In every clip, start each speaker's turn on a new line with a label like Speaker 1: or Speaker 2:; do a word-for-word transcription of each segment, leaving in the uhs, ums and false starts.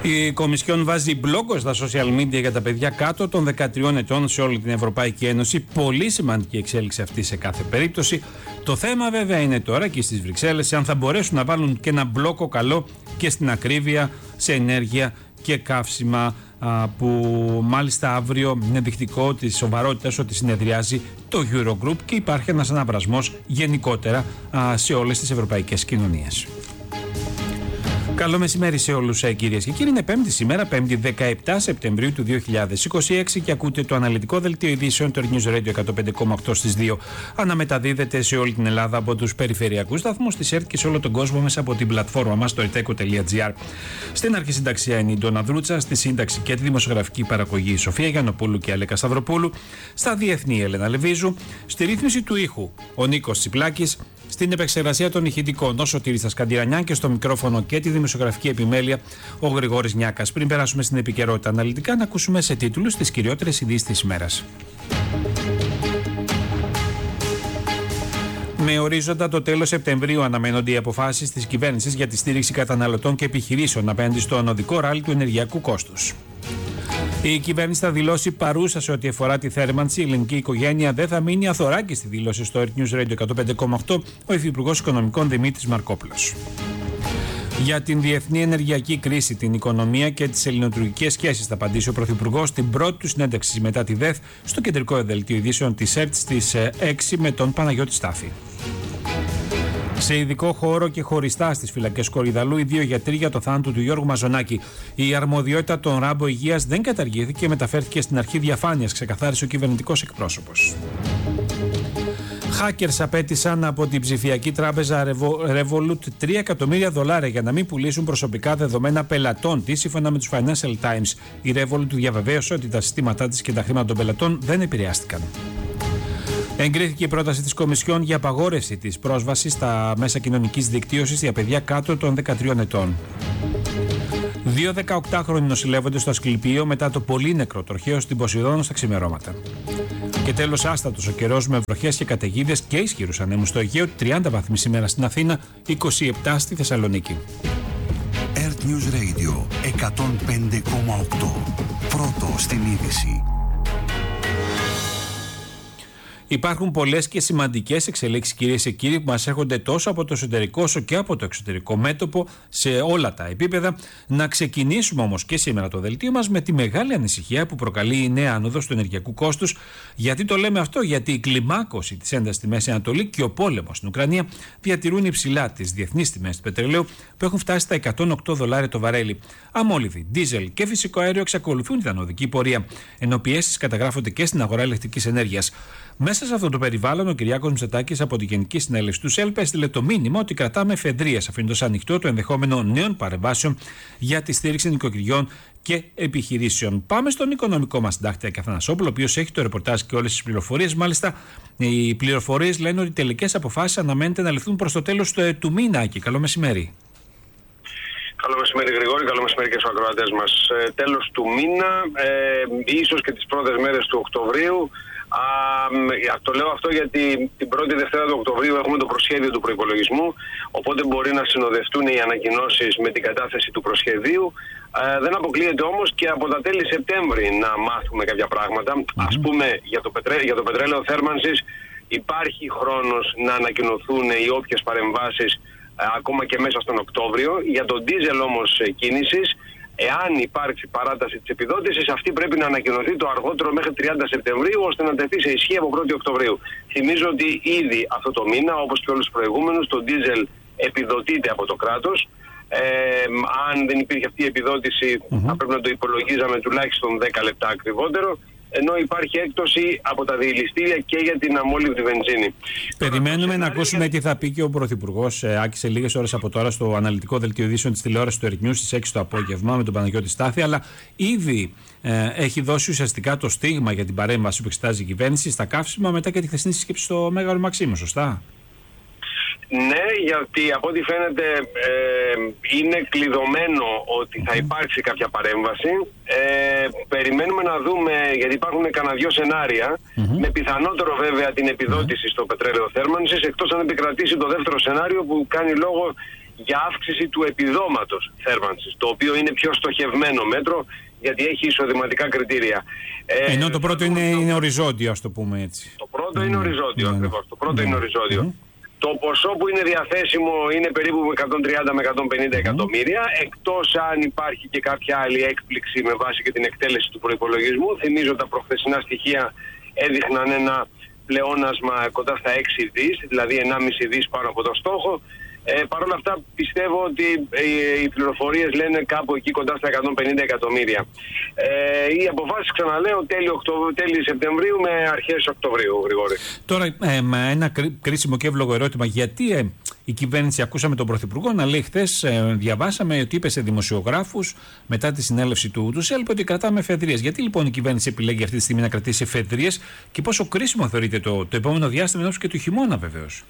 Speaker 1: Η Κομισιόν βάζει μπλόκο στα social media για τα παιδιά κάτω των δεκατριών ετών σε όλη την Ευρωπαϊκή Ένωση. Πολύ σημαντική εξέλιξη αυτή σε κάθε περίπτωση. Το θέμα βέβαια είναι τώρα και στις Βρυξέλλες αν θα μπορέσουν να βάλουν και ένα μπλόκο καλό και στην ακρίβεια, σε ενέργεια και καύσιμα, που μάλιστα αύριο είναι δεικτικό της σοβαρότητας ότι συνεδριάζει το Eurogroup και υπάρχει ένας αναβρασμός γενικότερα σε όλες τις ευρωπαϊκές κοινωνίες. Καλό μεσημέρι σε όλους, κυρίες και κύριοι. Είναι Πέμπτη σήμερα, Πέμπτη δεκαεπτά Σεπτεμβρίου του δύο χιλιάδες είκοσι έξι και ακούτε το αναλυτικό δελτίο ειδήσεων του News Radio εκατόν πέντε κόμμα οκτώ στις δύο. Αναμεταδίδεται σε όλη την Ελλάδα από τους περιφερειακούς σταθμούς της ΕΡΤ και σε όλο τον κόσμο μέσα από την πλατφόρμα μας το ερτέκο τελεία τζι άρ. Στην αρχισυνταξία είναι η Ντόνα Δρούτσα, στη σύνταξη και τη δημοσιογραφική παραγωγή η Σοφία Γιαννοπούλου και Αλέκα Σταυροπούλου, στα διεθνή η Έλενα Λεβίζου, στη ρύθμιση του ήχου ο Νίκος Τσιπλάκης, στην επεξεργασία των ηχητικών ο Σωτήρης Τασκαντηρανιά και στο μικρόφωνο και τη δημοσιογραφική επιμέλεια ο Γρηγόρης Νιάκας. Πριν περάσουμε στην επικαιρότητα αναλυτικά, να ακούσουμε σε τίτλους τις κυριότερες ειδήσεις της ημέρας. Με ορίζοντα το τέλος Σεπτεμβρίου αναμένονται οι αποφάσεις της κυβέρνησης για τη στήριξη καταναλωτών και επιχειρήσεων απέναντι στο ανωδικό ράλι του ενεργειακού κόστους. Η κυβέρνηση θα δηλώσει παρούσα σε ό,τι αφορά τη θέρμανση. Η ελληνική οικογένεια δεν θα μείνει αθωράκη, στη δήλωση στο News Radio εκατόν πέντε κόμμα οκτώ ο Υφυπουργός Οικονομικών Δημήτρης Μαρκόπουλος. Για την διεθνή ενεργειακή κρίση, την οικονομία και τις ελληνοτουρκικές σχέσεις θα απαντήσει ο Πρωθυπουργός στην πρώτη του συνέντευξη μετά τη ΔΕΘ στο κεντρικό δελτίο ειδήσεων της ΕΡΤ στις έξι με τον Παναγιώτη Στάφη. Σε ειδικό χώρο και χωριστά στις φυλακές Κορυδαλού, οι δύο γιατροί για το θάνατο του Γιώργου Μαζονάκη. Η αρμοδιότητα των ράμπο υγείας δεν καταργήθηκε και μεταφέρθηκε στην αρχή διαφάνειας, ξεκαθάρισε ο κυβερνητικός εκπρόσωπος. Hackers απέτησαν από την ψηφιακή τράπεζα Revolut τρία εκατομμύρια δολάρια για να μην πουλήσουν προσωπικά δεδομένα πελατών της, σύμφωνα με τους Financial Times. Η Revolut διαβεβαίωσε ότι τα συστήματά της και τα χρήματα των πελατών δεν επηρεάστηκαν. Εγκρίθηκε η πρόταση της Κομισιόν για απαγόρευση της πρόσβασης στα μέσα κοινωνικής δικτύωσης για παιδιά κάτω των δεκατριών ετών. Δύο δεκαοκτάχρονοι νοσηλεύονται στο Ασκληπείο μετά το πολύ νεκρό τροχαίο στην Ποσειδώνα στα ξημερώματα. Και τέλος, άστατος ο καιρός με βροχές και καταιγίδες και ισχυρούς ανέμους στο Αιγαίο, τριάντα βαθμοί σήμερα στην Αθήνα, είκοσι επτά στη Θεσσαλονίκη.
Speaker 2: ΕΡΤ News Radio εκατόν πέντε κόμμα οκτώ. Πρώτο στην είδηση.
Speaker 1: Υπάρχουν πολλές και σημαντικές εξελίξεις, κυρίες και κύριοι, που μας έρχονται τόσο από το εσωτερικό όσο και από το εξωτερικό μέτωπο σε όλα τα επίπεδα. Να ξεκινήσουμε όμως και σήμερα το δελτίο μας με τη μεγάλη ανησυχία που προκαλεί η νέα άνοδος του ενεργειακού κόστους. Γιατί το λέμε αυτό? Γιατί η κλιμάκωση της έντασης στη Μέση Ανατολή και ο πόλεμος στην Ουκρανία διατηρούν υψηλά τις διεθνείς τιμές του πετρελαίου που έχουν φτάσει στα εκατόν οκτώ δολάρια το βαρέλι. Αμόλυβη, ντίζελ και φυσικό αέριο εξακολουθούν την ανωδική πορεία, ενώ πιέσεις καταγράφονται και στην αγορά ηλεκτρικής ενέργειας. Μέσα σε αυτό το περιβάλλον, ο Κυριάκος Μητσοτάκης από τη Γενική Συνέλευση του ΣΕΛΠ έστειλε το μήνυμα ότι κρατάμε εφεδρείες, αφήνοντας ανοιχτό το ενδεχόμενο νέων παρεμβάσεων για τη στήριξη νοικοκυριών και επιχειρήσεων. Πάμε στον οικονομικό μας συντάκτη Άκη Αθανασόπουλο, ο οποίος έχει το ρεπορτάζ και όλες τις πληροφορίες. Μάλιστα, οι πληροφορίες λένε ότι οι τελικές αποφάσεις αναμένεται να ληφθούν προς το τέλος του μήνα. Άκη, καλό μεσημέρι.
Speaker 3: Καλό μεσημέρι, Γρηγόρη, καλό μεσημέρι και στους ακροατές μας. Ε, τέλος του μήνα, ε, ίσως και τις πρώτες μέρες του Οκτωβρίου. Α, το λέω αυτό γιατί την πρώτη Δευτέρα του Οκτωβρίου έχουμε το προσχέδιο του προϋπολογισμού, οπότε μπορεί να συνοδευτούν οι ανακοινώσεις με την κατάθεση του προσχεδίου. Ε, δεν αποκλείεται όμως και από τα τέλη Σεπτέμβρη να μάθουμε κάποια πράγματα. Mm-hmm. Ας πούμε για το, πετρέ, για το πετρέλαιο θέρμανσης υπάρχει χρόνος να ανακοινωθούν οι όποιες παρεμβάσεις ε, ακόμα και μέσα στον Οκτώβριο. Για τον ντίζελ όμως κίνησης, εάν υπάρξει παράταση της επιδότησης, αυτή πρέπει να ανακοινωθεί το αργότερο μέχρι τριάντα Σεπτεμβρίου, ώστε να τεθεί σε ισχύ από πρώτη Οκτωβρίου. Θυμίζω ότι ήδη αυτό το μήνα, όπως και όλους τους προηγούμενους, το ντίζελ επιδοτείται από το κράτος. Ε, αν δεν υπήρχε αυτή η επιδότηση, mm-hmm. θα πρέπει να το υπολογίζαμε τουλάχιστον δέκα λεπτά ακριβότερο. Ενώ υπάρχει έκπτωση από τα διελιστήρια και για την αμόλυβδη βενζίνη.
Speaker 1: Περιμένουμε να ακούσουμε τι θα πει και ο Πρωθυπουργός Άκη σε λίγες ώρες από τώρα στο αναλυτικό δελτίο ειδήσεων της τηλεόρασης του ΕΡΤ News στις έξι το απόγευμα με τον Παναγιώτη Στάθη. Αλλά ήδη ε, έχει δώσει ουσιαστικά το στίγμα για την παρέμβαση που εξετάζει η κυβέρνηση στα καύσιμα μετά και τη χθεσινή σύσκεψη στο Μέγαρο Μαξίμου, σωστά?
Speaker 3: Ναι, γιατί από ό,τι φαίνεται ε, είναι κλειδωμένο ότι θα υπάρξει κάποια παρέμβαση. Ε, περιμένουμε να δούμε, γιατί υπάρχουν κανένα δυο σενάρια, mm-hmm. με πιθανότερο βέβαια την επιδότηση mm-hmm. στο πετρέλαιο θέρμανσης, εκτός αν επικρατήσει το δεύτερο σενάριο που κάνει λόγο για αύξηση του επιδόματος θέρμανσης, το οποίο είναι πιο στοχευμένο μέτρο γιατί έχει εισοδηματικά κριτήρια.
Speaker 1: Ενώ το πρώτο είναι, είναι οριζόντιο, ας το πούμε έτσι.
Speaker 3: Το πρώτο είναι οριζόντιο,
Speaker 1: ναι,
Speaker 3: ακριβώς. Το πρώτο
Speaker 1: ναι.
Speaker 3: είναι οριζόντιο.
Speaker 1: Mm.
Speaker 3: Το ποσό που είναι διαθέσιμο είναι περίπου εκατόν τριάντα με εκατόν πενήντα mm. εκατομμύρια, εκτός αν υπάρχει και κάποια άλλη έκπληξη με βάση και την εκτέλεση του προϋπολογισμού. Θυμίζω τα προχθεσινά στοιχεία έδειχναν ένα πλεόνασμα κοντά στα έξι δις, δηλαδή ενάμιση δις πάνω από το στόχο. Ε, Παρ' όλα αυτά πιστεύω ότι ε, οι πληροφορίες λένε κάπου εκεί κοντά στα εκατόν πενήντα εκατομμύρια. Ε, οι αποφάσεις, ξαναλέω, τέλη, Οκτωβ... τέλη Σεπτεμβρίου με αρχές Οκτωβρίου, Γρηγόρη. Τώρα
Speaker 1: ε, με ένα κρί, κρίσιμο και εύλογο ερώτημα, γιατί ε, η κυβέρνηση, ακούσαμε τον Πρωθυπουργό να λέει χθες, ε, διαβάσαμε ότι είπε σε δημοσιογράφους μετά τη συνέλευση του του ΣΕΛΠ ότι κρατάμε εφεδρείες. Γιατί λοιπόν η κυβέρνηση επιλέγει αυτή τη στιγμή να κρατήσει εφεδρείες και πόσο κρίσιμο θεωρείται το, το επόμενο διάστημα, ενώ και του χειμώνα βεβαίως?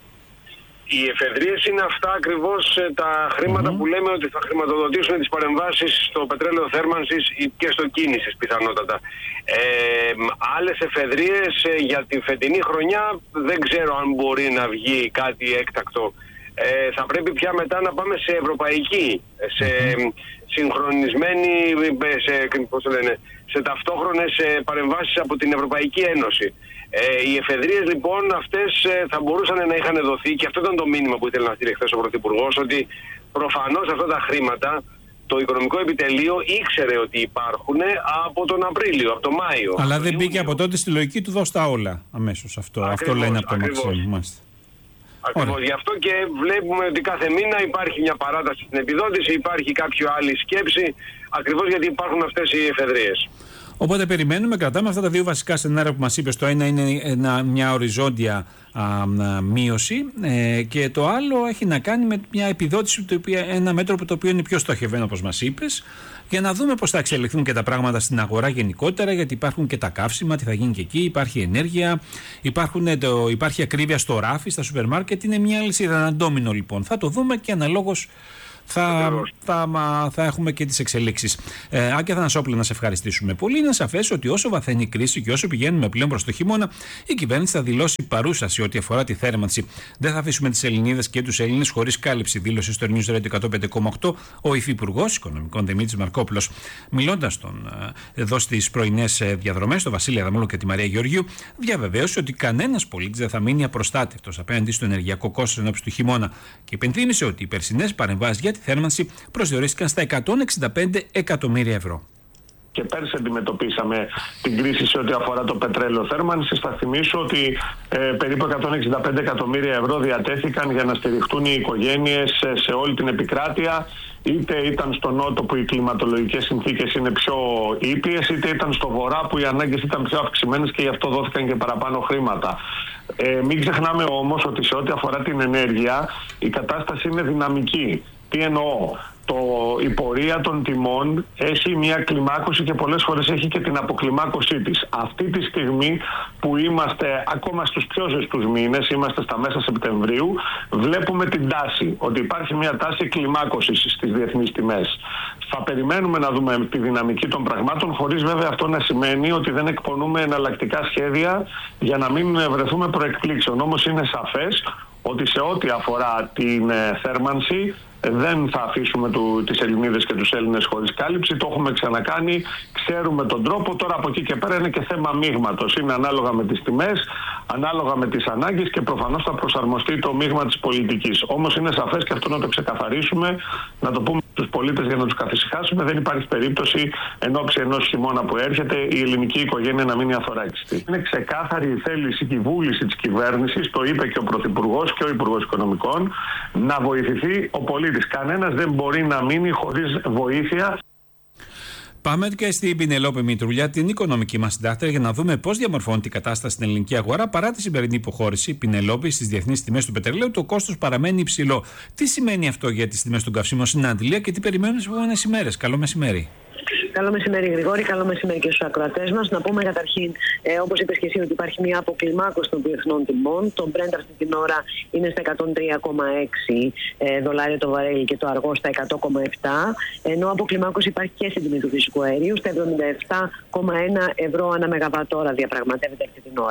Speaker 3: Οι εφεδρείες είναι αυτά ακριβώς τα χρήματα mm-hmm. που λέμε ότι θα χρηματοδοτήσουν τις παρεμβάσεις στο πετρέλαιο θέρμανσης και στο κίνησης πιθανότατα. Ε, άλλες εφεδρείες για την φετινή χρονιά δεν ξέρω αν μπορεί να βγει κάτι έκτακτο. Ε, θα πρέπει πια μετά να πάμε σε ευρωπαϊκή, σε mm-hmm. συγχρονισμένη, σε, πώς το λένε, σε ταυτόχρονες παρεμβάσεις από την Ευρωπαϊκή Ένωση. Ε, οι εφεδρείες λοιπόν αυτές ε, θα μπορούσαν να είχαν δοθεί, και αυτό ήταν το μήνυμα που ήθελε να στείλει χθες ο Πρωθυπουργός, ότι προφανώς αυτά τα χρήματα το Οικονομικό Επιτελείο ήξερε ότι υπάρχουν από τον Απρίλιο, από τον Μάιο.
Speaker 1: Αλλά δεν μπήκε από τότε στη λογική του δώσ' τα όλα αμέσως αυτό. Ακριβώς, αυτό λένε από το Μαξίμου.
Speaker 3: Ακριβώς. Γι' αυτό και βλέπουμε ότι κάθε μήνα υπάρχει μια παράταση στην επιδότηση, υπάρχει κάποια άλλη σκέψη, ακριβώς γιατί υπάρχουν αυτές οι εφεδρείες.
Speaker 1: Οπότε περιμένουμε, κρατάμε αυτά τα δύο βασικά σενάρια που μας είπες. Το ένα είναι ένα, μια οριζόντια α, α, μείωση ε, και το άλλο έχει να κάνει με μια επιδότηση, το οποίο, ένα μέτρο που το οποίο είναι πιο στοχευμένο, όπως μας είπες, για να δούμε πώς θα εξελιχθούν και τα πράγματα στην αγορά γενικότερα, γιατί υπάρχουν και τα καύσιμα, τι θα γίνει και εκεί, υπάρχει ενέργεια, υπάρχουν, το, υπάρχει ακρίβεια στο ράφι, στα σούπερ μάρκετ, είναι μια αλυσίδα, ένα ντόμινο λοιπόν. Θα το δούμε και αναλόγως Θα, θα, θα έχουμε και τις εξελίξεις. Ε, Άκη Αθανασόπουλε, να σε ευχαριστήσουμε πολύ. Είναι σαφές ότι όσο βαθαίνει η κρίση και όσο πηγαίνουμε πλέον προς το χειμώνα, η κυβέρνηση θα δηλώσει παρούσταση ό,τι αφορά τη θέρμανση. Δεν θα αφήσουμε τις Ελληνίδες και τους Έλληνες χωρίς κάλυψη, δήλωσε στο News Radio εκατόν πέντε κόμμα οκτώ ο Υφυπουργός Οικονομικών Δημήτρης Μαρκόπουλος. Μιλώντας τον εδώ στις πρωινές διαδρομές, στο Βασίλη Αδαμούλο και τη Μαρία Γεωργίου, διαβεβαίωσε ότι κανένας πολίτης δεν θα μείνει απροστάτευτος απέναντι στο ενεργειακό κόστος ενόψει του χειμώνα και υπενθύμησε ότι οι περσινές παρεμβάσεις για τη θέρμανση προσδιορίστηκαν στα εκατόν εξήντα πέντε εκατομμύρια ευρώ.
Speaker 4: Και πέρσι αντιμετωπίσαμε την κρίση σε ό,τι αφορά το πετρέλαιο θέρμανσης. Θα θυμίσω ότι ε, περίπου εκατόν εξήντα πέντε εκατομμύρια ευρώ διατέθηκαν για να στηριχτούν οι οικογένειες σε, σε όλη την επικράτεια. Είτε ήταν στο νότο που οι κλιματολογικές συνθήκες είναι πιο ήπιες, είτε ήταν στο βορρά που οι ανάγκες ήταν πιο αυξημένες και γι' αυτό δόθηκαν και παραπάνω χρήματα. Ε, μην ξεχνάμε όμως ότι σε ό,τι αφορά την ενέργεια η κατάσταση είναι δυναμική. Τι εννοώ? Το, η πορεία των τιμών έχει μια κλιμάκωση και πολλές φορές έχει και την αποκλιμάκωσή της. Αυτή τη στιγμή που είμαστε ακόμα στους πιο ζεστούς μήνες, είμαστε στα μέσα Σεπτεμβρίου, βλέπουμε την τάση, ότι υπάρχει μια τάση κλιμάκωσης στις διεθνείς τιμές. Θα περιμένουμε να δούμε τη δυναμική των πραγμάτων, χωρίς βέβαια αυτό να σημαίνει ότι δεν εκπονούμε εναλλακτικά σχέδια για να μην βρεθούμε προεκπλήξεων. Όμως είναι σαφές ότι σε ό,τι αφορά την ε, θέρμανση δεν θα αφήσουμε του, τις Ελληνίδες και τους Έλληνες χωρίς κάλυψη. Το έχουμε ξανακάνει, ξέρουμε τον τρόπο. Τώρα από εκεί και πέρα είναι και θέμα μείγματος. Είναι ανάλογα με τις τιμές, ανάλογα με τις ανάγκες και προφανώς θα προσαρμοστεί το μείγμα της πολιτικής. Όμως είναι σαφές και αυτό να το ξεκαθαρίσουμε, να το πούμε στους πολίτες για να τους καθησυχάσουμε. Δεν υπάρχει περίπτωση εν ώψη ενός χειμώνα που έρχεται η ελληνική οικογένεια να μείνει αθωράκιστη. Είναι ξεκάθαρη η θέληση και η βούληση της κυβέρνησης, το είπε και ο Πρωθυπουργός και ο Υπουργός Οικονομικών, να βοηθηθεί ο πολίτης. Κανένας δεν μπορεί να μείνει χωρίς βοήθεια.
Speaker 1: Πάμε και στην Πινελόπη Μητρουλιά, την οικονομική μας συντάκτρια, για να δούμε πώς διαμορφώνεται η κατάσταση στην ελληνική αγορά παρά τη σημερινή υποχώρηση. Πινελόπη, στις διεθνείς τιμές του πετρελαίου, το κόστος παραμένει υψηλό. Τι σημαίνει αυτό για τις τιμές των καυσίμων στην Αντλία και τι περιμένουμε τις επόμενες ημέρες? Καλό μεσημέρι.
Speaker 5: Καλό μεσημέρι, Γρηγόρη. Καλό μεσημέρι και στους ακροατές μας. Να πούμε καταρχήν, ε, όπως είπες και εσύ, ότι υπάρχει μια αποκλιμάκωση των διεθνών τιμών. Το Brent αυτή την ώρα είναι στα εκατόν τρία κόμμα έξι ε, δολάρια το βαρέλι και το αργό στα εκατό κόμμα επτά. Ενώ αποκλιμάκωση υπάρχει και στην τιμή του φυσικού αερίου, στα εβδομήντα επτά κόμμα ένα ευρώ ανά μεγαβατόρα διαπραγματεύεται αυτή την ώρα.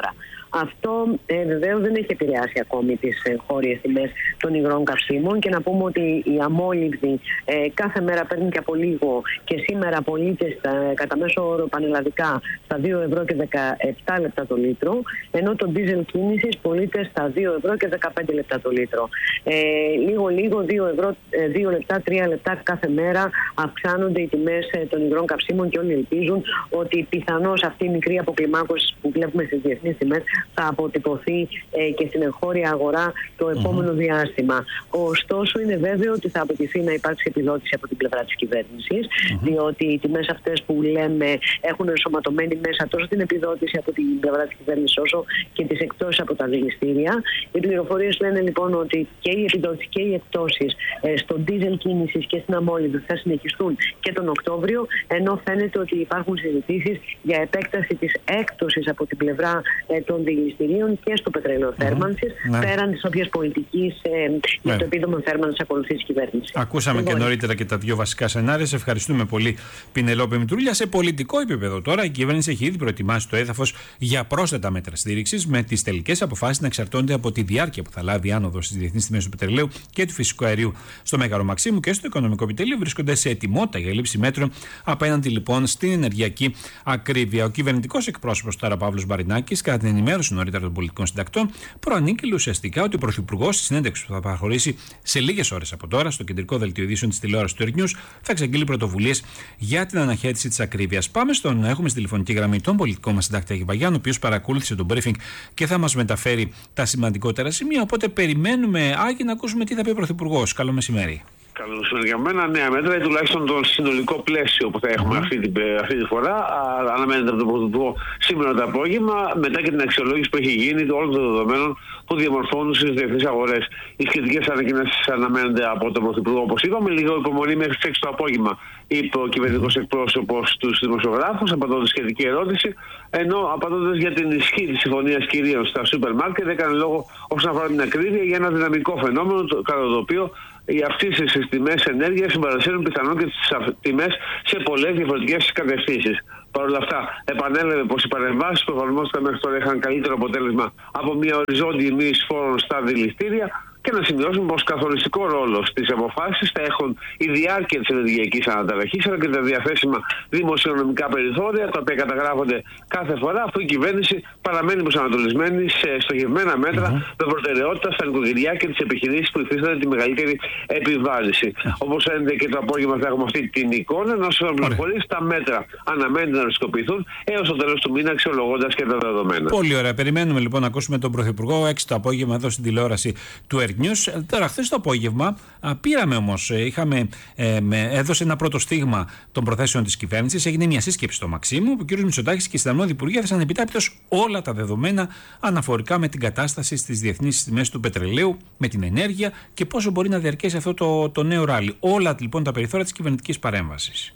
Speaker 5: Αυτό ε, βεβαίως δεν έχει επηρεάσει ακόμη τις ε, χώριες τιμές των υγρών καυσίμων, και να πούμε ότι η αμόλυβδη ε, κάθε μέρα παίρνει και από λίγο, και σήμερα πωλείται στα, κατά μέσο όρο πανελλαδικά στα δύο ευρώ και δεκαεπτά λεπτά το λίτρο, ενώ το ντίζελ κίνησης πωλείται στα δύο ευρώ και δεκαπέντε λεπτά το λίτρο. Ε, λίγο λίγο, δύο ευρώ, δύο λεπτά, τρία λεπτά κάθε μέρα αυξάνονται οι τιμές ε, των υγρών καυσίμων, και όλοι ελπίζουν ότι πιθανώς αυτή η μικρή αποκλιμάκωση που βλέπουμε στις διεθνείς τιμές θα αποτυπωθεί ε, και στην εγχώρια αγορά το επόμενο mm-hmm. διάστημα. Ωστόσο, είναι βέβαιο ότι θα απαιτηθεί να υπάρξει επιδότηση από την πλευρά της κυβέρνησης, mm-hmm. διότι οι τιμές αυτές που λέμε έχουν ενσωματωμένη μέσα τόσο την επιδότηση από την πλευρά της κυβέρνησης, όσο και τις εκτόσεις από τα δηληστήρια. Οι πληροφορίες λένε λοιπόν ότι και η επιδότηση και οι εκτόσεις ε, στο ντίζελ κίνησης και στην αμόλυβδη θα συνεχιστούν και τον Οκτώβριο, ενώ φαίνεται ότι υπάρχουν συζητήσεις για επέκταση της έκπτωσης από την πλευρά ε, των δηληστηρίων και στο πετρέλαιο θέρμανσης, mm-hmm. πέραν της όποιας πολιτικής ε, για το επίδομα θέρμανσης ακολουθεί της κυβέρνησης.
Speaker 1: Ακούσαμε λοιπόν και νωρίτερα και τα δύο βασικά σενάρια. Σε ευχαριστούμε πολύ, Πινελόπη Μητρούλια. Σε πολιτικό επίπεδο τώρα, η κυβέρνηση έχει ήδη προετοιμάσει το έδαφος για πρόσθετα μέτρα στήριξης, με τις τελικές αποφάσεις να εξαρτώνται από τη διάρκεια που θα λάβει η άνοδος στις διεθνείς τιμές του πετρελαίου και του φυσικού αερίου. Στο Μέγαρο Μαξίμου και στο Οικονομικό Επιτελείο βρίσκονται σε ετοιμότητα για λήψη μέτρων απέναντι λοιπόν στην ενεργειακή ακρίβεια. Ο κυβερνητικός εκπρόσωπος τώρα, Παύλος Μπαρινάκης, κατά την ενημέρωση νωρίτερα των πολιτικών συντακτών, προανήγγειλε ουσιαστικά ότι ο Πρωθυπουργός στη συνέντευξη που θα παραχωρήσει σε λίγες ώρες από τώρα στο κεντρικό δελτίο ειδήσεων της τηλεόρασης του Earth News θα εξαγγείλει πρωτοβουλίες για την αναχέτηση της ακρίβειας. Πάμε στον έχουμε στη τηλεφωνική γραμμή τον πολιτικό μας συντάκτη Άκη Βαγιάννου, ο οποίος παρακολούθησε τον briefing και θα μας μεταφέρει τα σημαντικότερα σημεία. Οπότε περιμένουμε, Άκη, να ακούσουμε τι θα πει ο Πρωθυπουργός. Καλό μεσημέρι.
Speaker 4: Καλώς για μένα, νέα μέτρα ή τουλάχιστον το συνολικό πλαίσιο που θα έχουμε mm. αυτή, την, αυτή τη φορά. Α, αναμένεται από τον Πρωθυπουργό σήμερα το απόγευμα, μετά και την αξιολόγηση που έχει γίνει όλων των δεδομένων που διαμορφώνουν στις διεθνείς αγορές. Οι σχετικές ανακοινώσεις αναμένονται από τον Πρωθυπουργό, όπως είπαμε, λίγο υπομονή μέχρι τις έξι το απόγευμα, είπε ο κυβερνητικός εκπρόσωπος στους δημοσιογράφους, απαντώντας σχετική ερώτηση, ενώ απαντώντας για την ισχύ της συμφωνίας κυρίως στα σούπερ μάρκετ, έκανε λόγο όσον αφορά την ακρίβεια για ένα δυναμικό φαινόμενο, κατά το οποίο οι αυξήσεις στις τιμές ενέργειας συμπαρασύρουν πιθανόν και τις τιμές σε πολλές διαφορετικές κατευθύνσεις. Παρ' όλα αυτά, επανέλαβε πως οι παρεμβάσεις που εφαρμόστηκαν μέχρι τώρα είχαν καλύτερο αποτέλεσμα από μια οριζόντια μείωση φόρων στα δηληστήρια, και να σημειώσουμε πως καθοριστικό ρόλο στις αποφάσεις θα έχουν η διάρκεια της ενεργειακής αναταραχής, αλλά και τα διαθέσιμα δημοσιονομικά περιθώρια, τα οποία καταγράφονται κάθε φορά, αφού η κυβέρνηση παραμένει προσανατολισμένη σε στοχευμένα μέτρα mm-hmm. με προτεραιότητα στα νοικοκυριά και τις επιχειρήσεις που υφίστανται τη μεγαλύτερη επιβάρηση. Mm-hmm. Όπως φαίνεται και το απόγευμα θα έχουμε αυτή την εικόνα, ενώ σε πληροφορίες τα μέτρα αναμένεται να οριστικοποιηθούν έως το τέλος του μήνα, αξιολογώντας και τα δεδομένα. Πολύ
Speaker 1: ωραία. Περιμένουμε λοιπόν να ακούσουμε τον Πρωθυπουργό έξι το απόγευμα εδώ στην τηλεόραση του Earth News. Τώρα, χθες το απόγευμα α, πήραμε όμως, είχαμε, ε, με, έδωσε ένα πρώτο στίγμα των προθέσεων της κυβέρνησης. Έγινε μια σύσκεψη στο Μαξίμου, που ο κ. Μητσοτάκης και η Συνταγματική Υπουργεία έθεσαν επιτάπητος όλα τα δεδομένα αναφορικά με την κατάσταση στις διεθνείς τιμές του πετρελαίου, με την ενέργεια και πόσο μπορεί να διαρκέσει αυτό το, το νέο ράλι. Όλα λοιπόν τα περιθώρια της κυβερνητικής παρέμβασης.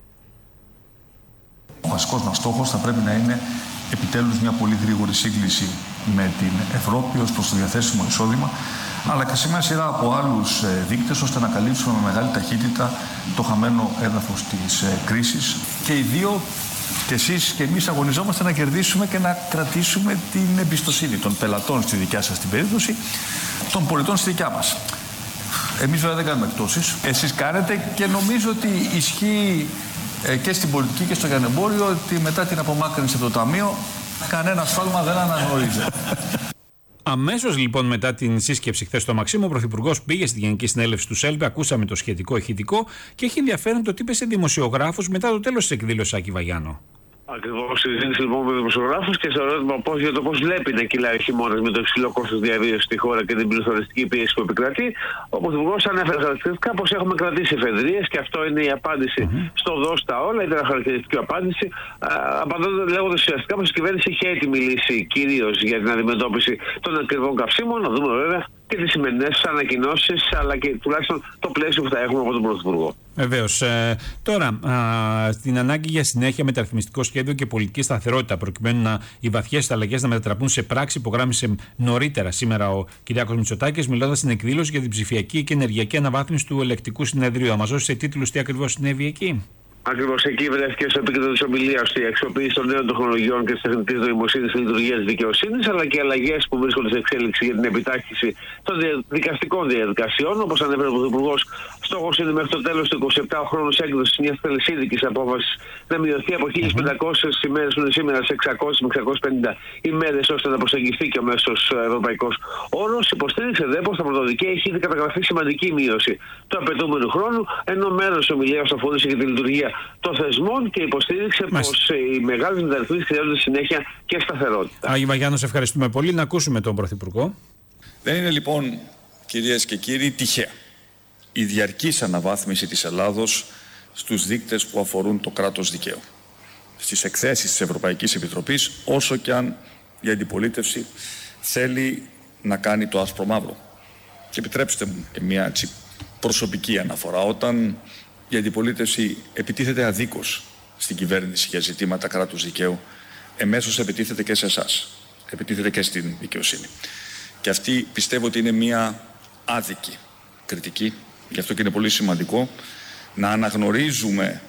Speaker 6: Ο βασικός μας στόχος θα πρέπει να είναι επιτέλους μια πολύ γρήγορη σύγκληση με την Ευρώπη ως προς το διαθέσιμο εισόδημα, αλλά και σε μια σειρά από άλλους δείκτες, ώστε να καλύψουμε με μεγάλη ταχύτητα το χαμένο έδαφος της κρίσης. Και οι δύο, και εσείς και εμείς, αγωνιζόμαστε να κερδίσουμε και να κρατήσουμε την εμπιστοσύνη των πελατών στη δικιά σας την περίπτωση, των πολιτών στη δικιά μας. Εμείς βέβαια δεν κάνουμε εκτόσεις. Εσείς κάνετε, και νομίζω ότι ισχύει και στην πολιτική και στο λιανεμπόριο ότι μετά την απομάκρυνση από το Ταμείο κανένα σφάλμα δεν αναγνωρίζεται.
Speaker 1: Αμέσως λοιπόν μετά την σύσκεψη χθες στο Μαξίμου, ο Πρωθυπουργός πήγε στη Γενική Συνέλευση του ΣΕΛΠ, ακούσαμε το σχετικό ηχητικό και έχει ενδιαφέρον το τι είπε σε δημοσιογράφους μετά το τέλος της εκδήλωσης, Άκη Βαγιάννου.
Speaker 4: Ακριβώς, συζήτηση λοιπόν με δημοσιογράφους και σε ερώτημα πώς, για το πώς βλέπει να κυλάει ο χειμώνας με το υψηλό κόστος διαβίωσης στη χώρα και την πληθωριστική πίεση που επικρατεί. Ο Πρωθυπουργός ανέφερε χαρακτηριστικά πως έχουμε κρατήσει εφεδρείες, και αυτό είναι η απάντηση mm-hmm. στο δώστα όλα. Ήταν χαρακτηριστική απάντηση, απαντώντας λέγοντας ουσιαστικά πως η κυβέρνηση είχε έτοιμη λύση κυρίως για την αντιμετώπιση των ακριβών καυσίμων. Να δούμε βέβαια και τις σημερινές ανακοινώσεις, αλλά και τουλάχιστον το πλαίσιο που θα έχουμε από τον Πρωθυπουργό.
Speaker 1: Βεβαίως. Ε, τώρα, α, στην ανάγκη για συνέχεια μεταρρυθμιστικό σχέδιο και πολιτική σταθερότητα, προκειμένου να οι βαθιές αλλαγές να μετατραπούν σε πράξη, υπογράμμισε νωρίτερα σήμερα ο Κυριάκος Μητσοτάκης, μιλώντας στην εκδήλωση για την ψηφιακή και ενεργειακή αναβάθμιση του Ελεκτικού Συνεδρίου. Θα μας δώσει σε τίτλους τι ακριβώς συνέβη εκεί.
Speaker 3: Ακριβώς εκεί βρέθηκε στο επίκεντρο της ομιλίας του η αξιοποίηση των νέων τεχνολογιών και της τεχνητής νοημοσύνης στη λειτουργία της δικαιοσύνης, αλλά και οι αλλαγές που βρίσκονται σε εξέλιξη για την επιτάχυνση των δικαστικών διαδικασιών. Όπως ανέφερε ο Πρωθυπουργός, στόχος είναι μέχρι το τέλος του είκοσι επτά ο χρόνος έκδοσης μιας τελεσίδικης απόφασης να μειωθεί από χίλιες πεντακόσιες ημέρες που είναι σήμερα σε εξακόσιες με εξακόσιες πενήντα ημέρες, ώστε να προσεγγιστεί και ο μέσος ευρωπαϊκός όρος. Υποστήριξε δε πως στα πρωτοδικαία έχει ήδη καταγραφεί σημαντική μείωση του απαιτούμενου χρόνου, ενώ μέρος της ομιλίας αφορούσε για τη λειτουργία των θεσμών και υποστήριξε πως οι μεγάλες μεταρρυθμίσεις χρειάζονται συνέχεια και σταθερότητα.
Speaker 1: Άγιε Βαγιάννο, σε ευχαριστούμε πολύ. Να ακούσουμε τον Πρωθυπουργό.
Speaker 6: Δεν είναι λοιπόν, κυρίες και κύριοι, τυχαία η διαρκής αναβάθμιση της Ελλάδος στους δείκτες που αφορούν το κράτος δικαίου, στις εκθέσεις της Ευρωπαϊκής Επιτροπής, όσο και αν η αντιπολίτευση θέλει να κάνει το άσπρο μαύρο. Και επιτρέψτε μου και μια έτσι προσωπική αναφορά. Όταν η αντιπολίτευση επιτίθεται αδίκως στην κυβέρνηση για ζητήματα κράτους δικαίου, εμέσως επιτίθεται και σε εσάς, επιτίθεται και στην δικαιοσύνη. Και αυτή πιστεύω ότι είναι μια άδικη κριτική, γι' αυτό και είναι πολύ σημαντικό να αναγνωρίζουμε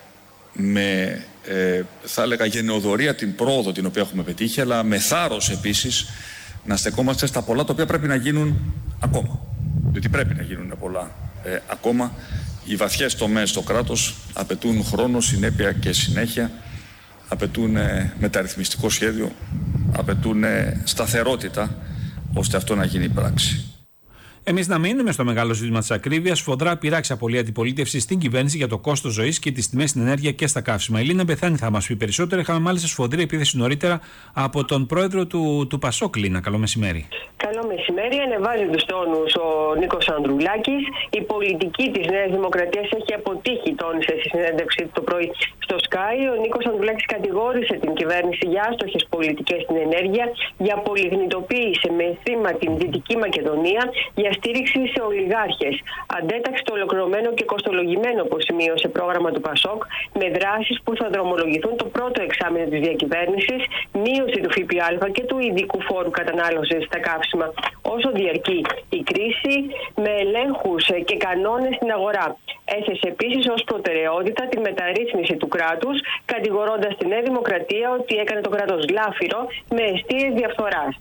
Speaker 6: με, ε, θα έλεγα, γενεοδορία την πρόοδο την οποία έχουμε πετύχει, αλλά με θάρρος επίσης να στεκόμαστε στα πολλά τα οποία πρέπει να γίνουν ακόμα. Διότι πρέπει να γίνουν πολλά ε, ακόμα. Οι βαθιές τομές στο κράτος απαιτούν χρόνο, συνέπεια και συνέχεια, απαιτούν ε, μεταρρυθμιστικό σχέδιο, απαιτούν ε, σταθερότητα, ώστε αυτό να γίνει πράξη.
Speaker 1: Εμείς να μείνουμε στο μεγάλο ζήτημα της ακρίβειας. Φοδρά πειράξει από πολλή αντιπολίτευση στην κυβέρνηση για το κόστος ζωής και τις τιμές στην ενέργεια και στα καύσιμα. Η Λίνα Μπεθάνη θα μας πει περισσότερα. Είχαμε μάλιστα σφοδρή επίθεση νωρίτερα από τον πρόεδρο του, του Πασόκ. Λίνα, καλό μεσημέρι.
Speaker 5: Καλό μεσημέρι. Ανεβάζει τους τόνους ο Νίκος Ανδρουλάκης. Η πολιτική της Νέας Δημοκρατίας έχει αποτύχει, τόνισε στη συνέντευξη το πρωί στο Sky. Ο Νίκος Ανδρουλάκης κατηγόρησε την κυβέρνηση για άστοχες πολιτικές στην ενέργεια, για πολυγνητοποίηση με θύμα την Δυτική Μακεδονία, για στήριξη σε ολιγάρχες. Αντέταξε το ολοκληρωμένο και κοστολογημένο, όπως σημείωσε, πρόγραμμα του Πασόκ, με δράσεις που θα δρομολογηθούν το πρώτο εξάμηνο της διακυβέρνησης, μείωση του ΦΠΑ και του ειδικού φόρου κατανάλωσης στα καύσιμα όσο διαρκεί η κρίση, με ελέγχους και κανόνες στην αγορά. Έθεσε επίσης ως προτεραιότητα τη μεταρρύθμιση του κράτους, κατηγορώντας τη Νέα Δημοκρατία ότι έκανε το κράτος λάφυρο με εστίες διαφθοράς.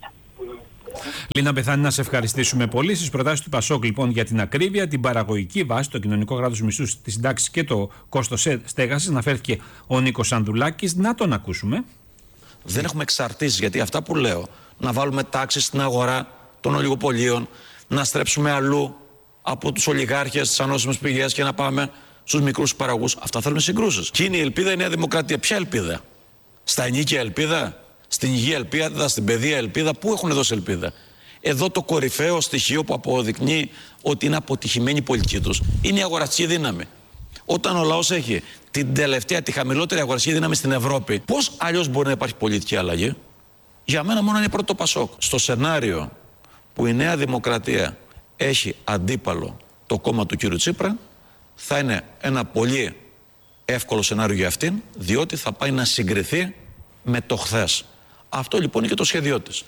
Speaker 1: Λίνα Μπεθάνη, να σε ευχαριστήσουμε πολύ. Στις προτάσεις του Πασόκ, λοιπόν, για την ακρίβεια, την παραγωγική βάση, το κοινωνικό κράτος, μισθούς, τις συντάξεις και το κόστος στέγασης, αναφέρθηκε ο Νίκος Ανδρουλάκης. Να τον ακούσουμε.
Speaker 7: Δεν έχουμε εξαρτήσεις, γιατί αυτά που λέω, να βάλουμε τάξεις στην αγορά των ολιγοπολίων, να στρέψουμε αλλού από τους ολιγάρχες, τις ανώσιμες πηγές και να πάμε στους μικρούς παραγωγούς. Αυτά θέλουν συγκρούσεις. Και είναι η ελπίδα η Νέα Δημοκρατία. Ποια ελπίδα? Στα ενίκια ελπίδα? Στην υγεία ελπίδα, στην παιδεία ελπίδα? Πού έχουν δώσει ελπίδα? Εδώ το κορυφαίο στοιχείο που αποδεικνύει ότι είναι αποτυχημένη η πολιτική τους είναι η αγοραστική δύναμη. Όταν ο λαός έχει την τελευταία, τη χαμηλότερη αγοραστική δύναμη στην Ευρώπη, πώς αλλιώς μπορεί να υπάρχει πολιτική αλλαγή? Για μένα μόνο είναι πρώτο το Πασόκ. Στο σενάριο που η Νέα Δημοκρατία έχει αντίπαλο το κόμμα του κ. Τσίπρα, θα είναι ένα πολύ εύκολο σενάριο για αυτήν, διότι θα πάει να συγκριθεί με το χθες. Αυτό λοιπόν είναι και το σχέδιό της.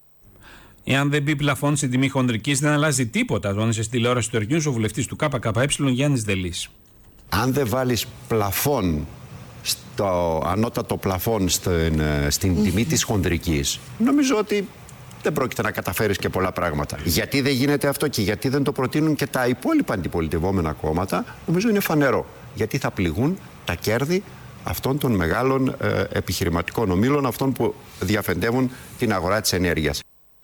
Speaker 1: Εάν δεν μπει πλαφόν στην τιμή χονδρικής, δεν αλλάζει τίποτα, τόνισε στη τηλεόραση του Ερνιούς ο βουλευτής του ΚΚΕ Γιάννης Δελής.
Speaker 8: Αν δεν βάλεις πλαφόν, στο ανώτατο πλαφόν στην, στην τιμή της χονδρικής, νομίζω ότι δεν πρόκειται να καταφέρεις και πολλά πράγματα. Γιατί δεν γίνεται αυτό και γιατί δεν το προτείνουν και τα υπόλοιπα αντιπολιτευόμενα κόμματα, νομίζω είναι φανερό. Γιατί θα πληγούν τα κέρδη αυτών των μεγάλων ε, επιχειρηματικών ομίλων, αυτών που διαφεντεύουν την αγορά της ενέργειας.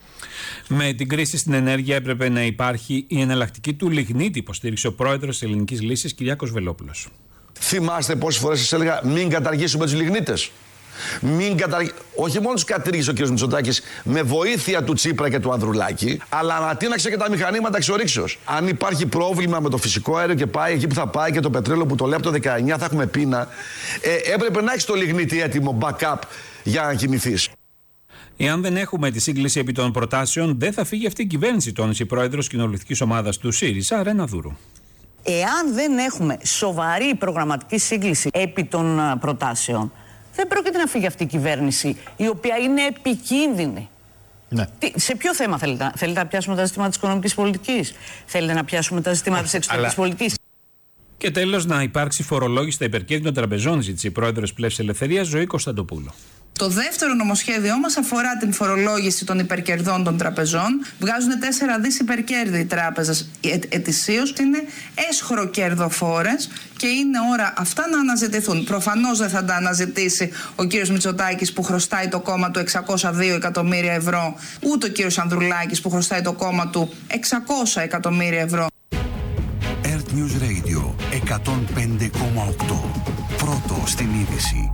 Speaker 1: Με την κρίση στην ενέργεια έπρεπε να υπάρχει η εναλλακτική του λιγνίτη, υποστήριξε ο πρόεδρος της Ελληνικής Λύσης, Κυριάκος Βελόπουλος.
Speaker 9: Θυμάστε πόσες φορές σας έλεγα μην καταργήσουμε τους λιγνίτες? Μην καταργ... Όχι μόνο τους κατήργησε ο κ. Μητσοτάκης με βοήθεια του Τσίπρα και του Ανδρουλάκη, αλλά ανατείναξε και τα μηχανήματα εξορίξεως. Αν υπάρχει πρόβλημα με το φυσικό αέριο και πάει εκεί που θα πάει και το πετρέλαιο που το λέει από το δεκαεννιά θα έχουμε πείνα, ε, έπρεπε να έχεις το λιγνίτη έτοιμο backup για να κινηθείς.
Speaker 1: Εάν δεν έχουμε τη σύγκληση επί των προτάσεων, δεν θα φύγει αυτή η κυβέρνηση, τόνισε η πρόεδρος κοινοβουλευτικής ομάδας του ΣΥΡΙΖΑ, Ρένα Δούρου.
Speaker 10: Εάν δεν έχουμε σοβαρή προγραμματική σύγκληση επί των προτάσεων, δεν πρόκειται να φύγει αυτή η κυβέρνηση, η οποία είναι επικίνδυνη. Ναι. Τι, σε ποιο θέμα θέλετε, θέλετε να πιάσουμε τα ζητήματα της οικονομικής πολιτικής? Θέλετε να πιάσουμε τα ζητήματα της εξωτερικής πολιτικής?
Speaker 1: Και τέλος, να υπάρξει φορολόγηση στα υπερκέρδη των τραπεζών, ζήτησε η πρόεδρος Πλεύσης Ελευθερίας, Ζωή Κωνσταντοπούλου.
Speaker 11: Το δεύτερο νομοσχέδιό μας αφορά την φορολόγηση των υπερκερδών των τραπεζών. Βγάζουν τέσσερα δις υπερκέρδη οι τράπεζες ετησίως. Είναι έσχρο κερδοφόρες και είναι ώρα αυτά να αναζητηθούν. Προφανώς δεν θα τα αναζητήσει ο κύριος Μητσοτάκης που χρωστάει το κόμμα του εξακόσια δύο εκατομμύρια ευρώ, ούτε ο κύριος Ανδρουλάκης που χρωστάει το κόμμα του εξακόσια εκατομμύρια ευρώ.
Speaker 2: Earth News Radio εκατόν πέντε κόμμα οκτώ. Πρώτο στην είδηση.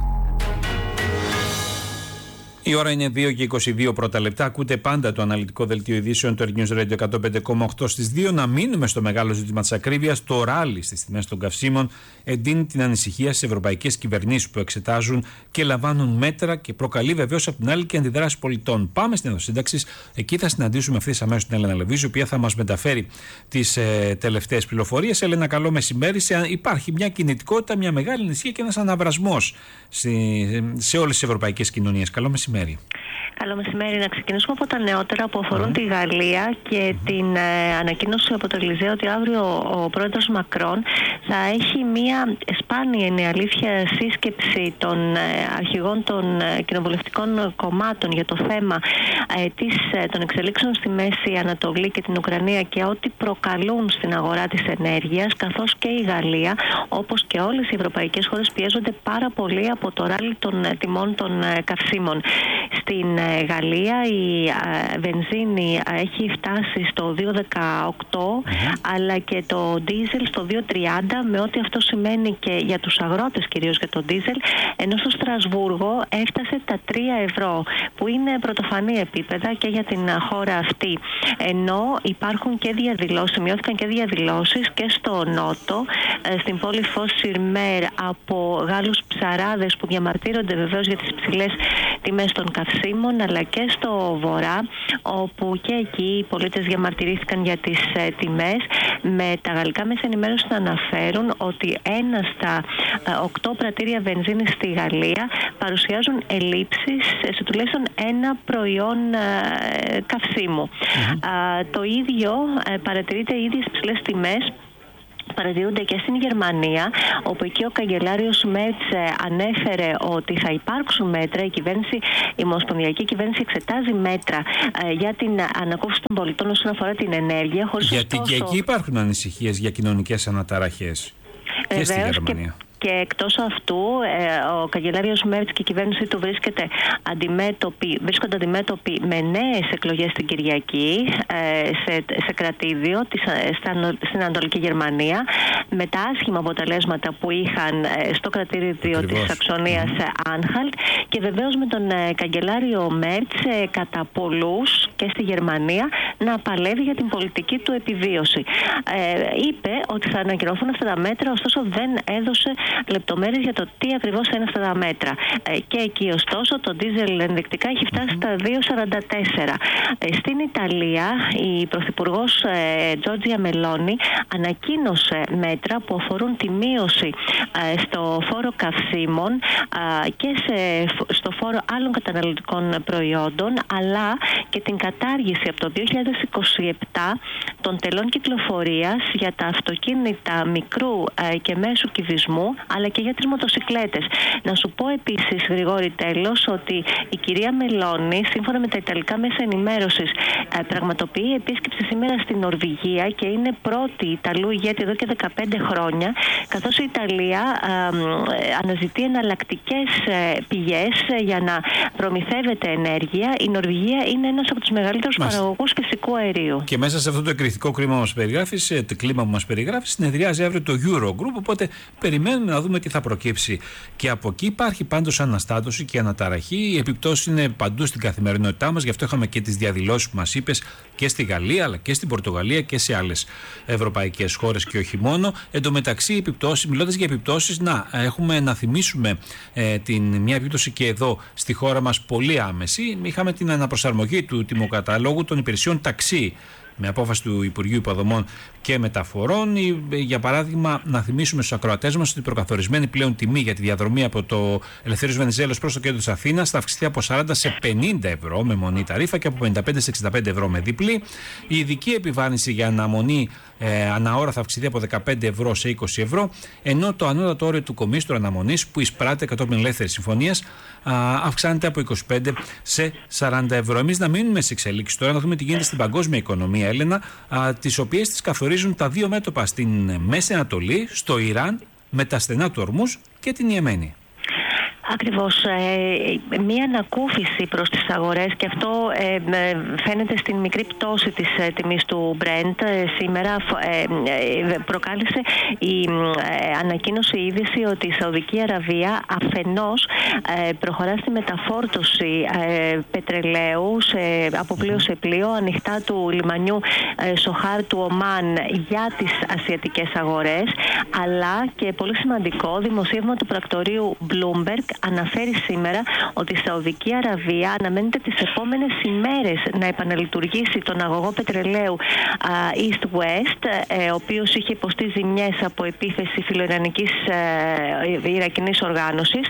Speaker 1: Η ώρα είναι δύο και είκοσι δύο πρώτα λεπτά. Ακούτε πάντα το αναλυτικό δελτίο ειδήσεων του Earth News Radio εκατόν πέντε κόμμα οκτώ στις δύο. Να μείνουμε στο μεγάλο ζήτημα της ακρίβειας. Το ράλι στις τιμές των καυσίμων εντείνει την ανησυχία στις ευρωπαϊκές κυβερνήσεις που εξετάζουν και λαμβάνουν μέτρα και προκαλεί βεβαίως από την άλλη και αντιδράσεις πολιτών. Πάμε στην Ενδοσύνταξη. Εκεί θα συναντήσουμε ευθύς αμέσως την Έλενα Λεβίζου, η οποία θα μας μεταφέρει τις ε, τελευταίες πληροφορίες. Έλενα, καλό μεσημέρι. Σε, υπάρχει μια κινητικότητα, μια μεγάλη ανησυχία και ένας αναβρασμός σε, σε όλες τις ευρωπαϊκές κοινωνίες. Καλό μεσημέρι.
Speaker 12: Καλό μεσημέρι. Να ξεκινήσουμε από τα νεότερα που αφορούν mm. τη Γαλλία και την ε, ανακοίνωση από το Ελιζέ ότι αύριο ο πρόεδρος Μακρόν θα έχει μία σπάνια, είναι αλήθεια, σύσκεψη των ε, αρχηγών των ε, κοινοβουλευτικών κομμάτων για το θέμα ε, της, ε, των εξελίξεων στη Μέση Ανατολή και την Ουκρανία και ό,τι προκαλούν στην αγορά της ενέργειας, καθώς και η Γαλλία, όπως και όλες οι ευρωπαϊκές χώρες, πιέζονται πάρα πολύ από το ράλι των ε, τιμών των ε, καυσίμων. Στην ε, Γαλλία η ε, βενζίνη ε, έχει φτάσει στο δύο δεκαοκτώ mm-hmm. αλλά και το ντίζελ στο δύο τριάντα, με ό,τι αυτό σημαίνει και για τους αγρότες, κυρίως για το ντίζελ, ενώ στο Στρασβούργο έφτασε τα τρία ευρώ, που είναι πρωτοφανή επίπεδα και για την χώρα αυτή. Ενώ υπάρχουν και διαδηλώσεις, σημειώθηκαν και διαδηλώσεις και στο Νότο, ε, στην πόλη Φος-Σιρμέρ, από Γάλλους ψαράδες που διαμαρτύρονται βεβαίως για τις υψηλές τιμές των καυσίμων, αλλά και στο Βορρά, όπου και εκεί οι πολίτες διαμαρτυρήθηκαν για τις ε, τιμές, με τα γαλλικά μέσα ενημέρωση να αναφέρουν ότι ένα στα ε, οκτώ πρατήρια βενζίνης στη Γαλλία παρουσιάζουν ελλείψεις σε τουλάχιστον ένα προϊόν ε, καυσίμου. Mm-hmm. Ε, το ίδιο ε, παρατηρείται οι ίδιες ψηλές τιμές παρατηρούνται και στην Γερμανία, όπου εκεί ο καγκελάριος Μέρτς ανέφερε ότι θα υπάρξουν μέτρα. Η κυβέρνηση, η ομοσπονδιακή κυβέρνηση εξετάζει μέτρα ε, για την ανακούφιση των πολιτών όσον αφορά την ενέργεια. Χωρίς
Speaker 1: Γιατί ωστόσο... και εκεί υπάρχουν ανησυχίες για κοινωνικές αναταραχές. Και
Speaker 12: Βεβαίως,
Speaker 1: στη Γερμανία.
Speaker 12: Και... Και εκτός αυτού, ο καγκελάριος Μέρτς και η κυβέρνησή του βρίσκεται αντιμέτωποι, βρίσκονται αντιμέτωποι με νέες εκλογές την Κυριακή σε, σε κρατήδιο στην Ανατολική Γερμανία, με τα άσχημα αποτελέσματα που είχαν στο κρατήδιο Ακριβώς. της Σαξονίας Άνχαλτ, και βεβαίως με τον καγκελάριο Μέρτς κατά πολλούς και στη Γερμανία να παλεύει για την πολιτική του επιβίωση. Ε, είπε ότι θα ανακοινωθούν αυτά τα μέτρα, ωστόσο δεν έδωσε λεπτομέρειες για το τι ακριβώς είναι αυτά τα μέτρα. Ε, και εκεί ωστόσο το ντίζελ ενδεικτικά έχει φτάσει στα δύο σαράντα τέσσερα. Ε, στην Ιταλία η Πρωθυπουργός ε, Τζόρτζια Μελόνι ανακοίνωσε μέτρα που αφορούν τη μείωση ε, στο φόρο καυσίμων ε, και σε, στο φόρο άλλων καταναλωτικών προϊόντων, αλλά και την κατάργηση από το δύο χιλιάδες είκοσι επτά των τελών κυκλοφορίας για τα αυτοκίνητα μικρού ε, και μέσου κυβισμού, αλλά και για τις μοτοσικλέτες. Να σου πω επίσης, Γρηγόρη, τέλος, ότι η κυρία Μελόνι, σύμφωνα με τα ιταλικά μέσα ενημέρωσης, πραγματοποιεί επίσκεψη σήμερα στην Νορβηγία και είναι πρώτη Ιταλού ηγέτη εδώ και δεκαπέντε χρόνια, καθώς η Ιταλία ε, αναζητεί εναλλακτικές πηγές για να προμηθεύεται ενέργεια. Η Νορβηγία είναι ένας από τους μεγαλύτερους Μάλιστα. παραγωγούς φυσικού αερίου.
Speaker 1: Και μέσα σε αυτό το εκρηκτικό κλίμα που μας περιγράφεις, το κλίμα που μας περιγράφεις, συνεδριάζει αύριο το Eurogroup, οπότε περιμένουμε να δούμε τι θα προκύψει. Και από εκεί υπάρχει πάντως αναστάτωση και αναταραχή. Οι επιπτώσεις είναι παντού στην καθημερινότητά μας, γι' αυτό είχαμε και τις διαδηλώσεις που μας είπες και στη Γαλλία, αλλά και στην Πορτογαλία και σε άλλες ευρωπαϊκές χώρες και όχι μόνο. Εν τω μεταξύ, επιπτώσεις, μιλώντας για επιπτώσεις, να έχουμε να θυμίσουμε ε, την, μια επίπτωση και εδώ στη χώρα μας πολύ άμεση. Είχαμε την αναπροσαρμογή του τιμοκαταλόγου των υπηρεσιών ταξί, με απόφαση του Υπουργείου Υποδομών και μεταφορών. Για παράδειγμα, να θυμίσουμε στους ακροατές μας ότι η προκαθορισμένη πλέον τιμή για τη διαδρομή από το Ελευθέριος Βενιζέλος προς το κέντρο της Αθήνας θα αυξηθεί από σαράντα σε πενήντα ευρώ με μονή ταρίφα και από πενήντα πέντε σε εξήντα πέντε ευρώ με διπλή. Η ειδική επιβάρυνση για αναμονή ε, αναώρα θα αυξηθεί από δεκαπέντε ευρώ σε είκοσι ευρώ, ενώ το ανώτατο όριο του κομίστρου αναμονής που εισπράττει κατόπιν ελεύθερης συμφωνίας αυξάνεται από είκοσι πέντε σε σαράντα ευρώ. Εμείς να μείνουμε σε εξελίξεις τώρα, να δούμε τι γίνεται στην παγκόσμια οικονομία, Έλενα, τις οποίες τις καθορίζουν τα δύο μέτωπα στην Μέση Ανατολή, στο Ιράν, με τα στενά του Ορμούζ και την Ιεμένη.
Speaker 12: Ακριβώς, ε, μία ανακούφιση προς τις αγορές και αυτό ε, φαίνεται στην μικρή πτώση της ε, τιμής του Brent ε, σήμερα. Ε, ε, προκάλεσε η ε, ανακοίνωση, η είδηση ότι η Σαουδική Αραβία αφενός ε, προχωρά στη μεταφόρτωση ε, πετρελαίου σε, από πλοίο σε πλοίο ανοιχτά του λιμανιού ε, Σοχάρ του Ομάν για τις ασιατικές αγορές, αλλά και πολύ σημαντικό δημοσίευμα του πρακτορείου Bloomberg αναφέρει σήμερα ότι η Σαουδική Αραβία αναμένεται τις επόμενες ημέρες να επαναλειτουργήσει τον αγωγό πετρελαίου East-West, ο οποίος είχε υποστεί ζημιές από επίθεση φιλοϊρανικής Ιρακινής οργάνωσης,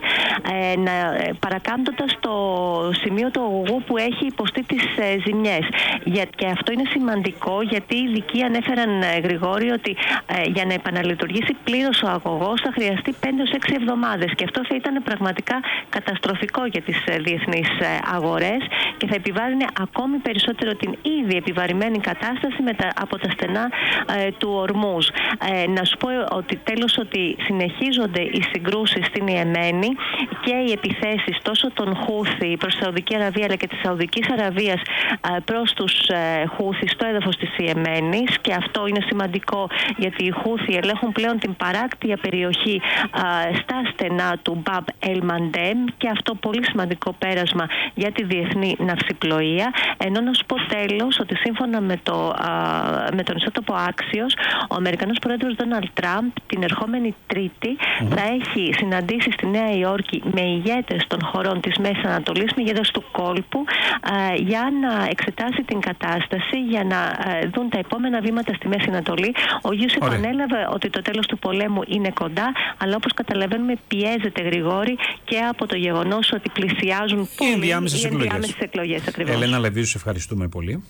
Speaker 12: παρακάμπτοντας το σημείο του αγωγού που έχει υποστεί τις ζημιές. Και αυτό είναι σημαντικό, γιατί οι ειδικοί ανέφεραν, Γρηγόρη, ότι για να επαναλειτουργήσει πλήρως ο αγωγός θα χρειαστεί πέντε έως έξι εβδομάδες, και αυτό θα ήταν πραγματικά καταστροφικό για τις διεθνείς αγορές και θα επιβάρυνε ακόμη περισσότερο την ήδη επιβαρημένη κατάσταση με τα, από τα στενά ε, του Ορμούζ. Ε, να σου πω ότι τέλος ότι συνεχίζονται οι συγκρούσεις στην Ιεμένη και οι επιθέσεις τόσο των Χούθη προς τη Σαουδική Αραβία αλλά και της Σαουδικής Αραβίας ε, προς τους ε, Χούθη στο έδαφος της Ιεμένης, και αυτό είναι σημαντικό γιατί οι Χούθη ελέγχουν πλέον την παράκτια περιοχή ε, στα στενά του Μπαμπ Ελ Μαντέμ, και αυτό πολύ σημαντικό πέρασμα για τη διεθνή ναυσιπλοεία. Ενώ να σου πω τέλος ότι σύμφωνα με, το, α, με τον ισότοπο Άξιος, ο Αμερικανός πρόεδρος Ντόναλντ Τραμπ την ερχόμενη Τρίτη mm-hmm. θα έχει συναντήσει στη Νέα Υόρκη με ηγέτες των χωρών της Μέσης Ανατολής, με ηγέτες του κόλπου, α, για να εξετάσει την κατάσταση, για να α, δουν τα επόμενα βήματα στη Μέση Ανατολή. Ο Γιούς επανέλαβε ότι το τέλος του πολέμου είναι κοντά, αλλά όπως καταλαβαίνουμε πιέζεται, Γρηγόρη, και από το γεγονός ότι πλησιάζουν πολύ οι ενδιάμεσες εκλογές. εκλογές ακριβώς.
Speaker 1: Ελένα Λεβίζου, σε ευχαριστούμε πολύ.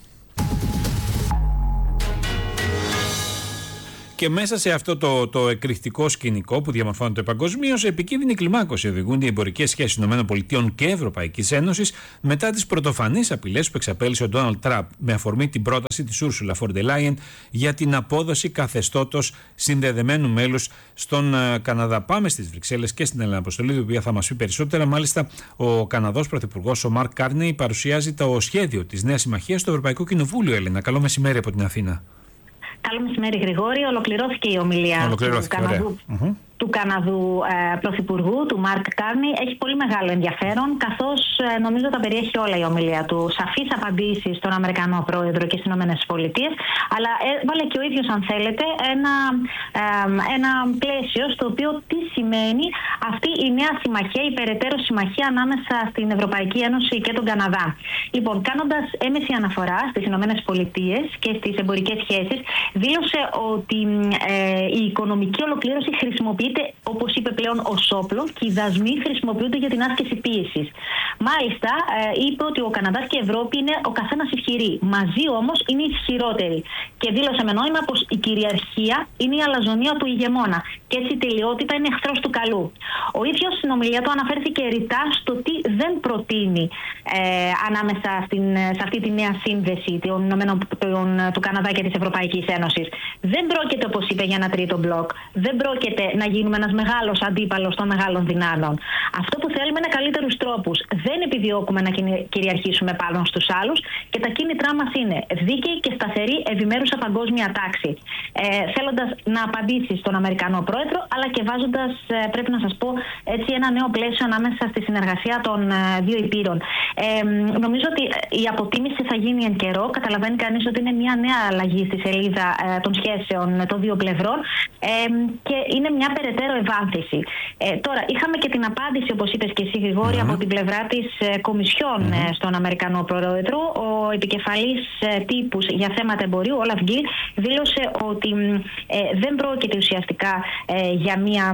Speaker 1: Και μέσα σε αυτό το, το εκρηκτικό σκηνικό που διαμορφώνεται παγκοσμίως, επικίνδυνη κλιμάκωση οδηγούν οι εμπορικές σχέσεις ΗΠΑ και Ευρωπαϊκής Ένωσης μετά τις πρωτοφανείς απειλές που εξαπέλυσε ο Ντόναλντ Τραμπ με αφορμή την πρόταση της Ούρσουλα Φον ντερ Λάιεν για την απόδοση καθεστώτος συνδεδεμένου μέλους στον uh, Καναδά. Πάμε στις Βρυξέλλες και στην Ελένα Αποστολίδου, η οποία θα μας πει περισσότερα. Μάλιστα, ο Καναδός Πρωθυπουργός, ο Μαρκ Κάρνεϊ, παρουσιάζει το σχέδιο της νέας συμμαχίας στο Ευρωπαϊκό Κοινοβούλιο. Ελένα, καλό μεσημέρι από την Αθήνα.
Speaker 13: Καλό μεσημέρι, Γρηγόρη. Ολοκληρώθηκε η ομιλία του Καναδού, mm-hmm. του Καναδού ε, Πρωθυπουργού, του Μαρκ Κάρνεϊ. Έχει πολύ μεγάλο ενδιαφέρον, καθώς ε, νομίζω τα περιέχει όλα η ομιλία του. Σαφείς απαντήσεις στον Αμερικανό Πρόεδρο και στις ΗΠΑ, αλλά έβαλε και ο ίδιος, αν θέλετε, ένα, ε, ένα πλαίσιο στο οποίο τι σημαίνει αυτή η νέα συμμαχία, η περαιτέρω συμμαχία ανάμεσα στην Ευρωπαϊκή Ένωση και τον Καναδά. Λοιπόν, κάνοντας έμεση αναφορά στις ΗΠΑ και στις εμπορικές σχέσεις, δήλωσε ότι ε, η οικονομική ολοκλήρωση χρησιμοποιείται, όπως είπε πλέον, ως όπλο, και οι δασμοί χρησιμοποιούνται για την άσκηση πίεσης. Μάλιστα, ε, είπε ότι ο Καναδάς και η Ευρώπη είναι ο καθένας ισχυροί. Μαζί όμως είναι ισχυρότεροι. Και δήλωσε με νόημα πως η κυριαρχία είναι η αλαζονία του ηγεμόνα. Και έτσι η τελειότητα είναι εχθρός του καλού. Ο ίδιος στην ομιλία του αναφέρθηκε ρητά στο τι δεν προτείνει ε, ανάμεσα στην, σε αυτή τη νέα σύνδεση των, των, του Καναδά και της Ευρωπαϊκής Ένωσης. Δεν πρόκειται, όπως είπε, για ένα τρίτο μπλοκ. Δεν πρόκειται να γίνουμε ένας μεγάλος αντίπαλος των μεγάλων δυνάμεων. Αυτό που θέλουμε είναι καλύτερους τρόπους. Δεν επιδιώκουμε να κυριαρχήσουμε πάνω στους άλλους, και τα κίνητρά μας είναι δίκαιη και σταθερή ευημέρουσα παγκόσμια τάξη. Ε, θέλοντας να απαντήσει στον Αμερικανό Πρόεδρο, αλλά και βάζοντας, ε, πρέπει να σας πω, έτσι, ένα νέο πλαίσιο ανάμεσα στη συνεργασία των ε, δύο υπήρων. Ε, νομίζω ότι η αποτίμηση θα γίνει εν καιρό. Καταλαβαίνει κανείς ότι είναι μια νέα αλλαγή στη σελίδα ε, των σχέσεων των δύο πλευρών, ε, και είναι μια περαιτέρω ευάνθηση. Ε, τώρα, είχαμε και την απάντηση, όπως είπες και εσύ, Γρηγόρη, mm-hmm. από την πλευρά της ε, Κομισιόν mm-hmm. ε, στον Αμερικανό Πρόεδρο. Ο επικεφαλής ε, τύπους για θέματα εμπορίου, ο Όλαφ Γκίλ, δήλωσε ότι ε, δεν πρόκειται ουσιαστικά ε, για μια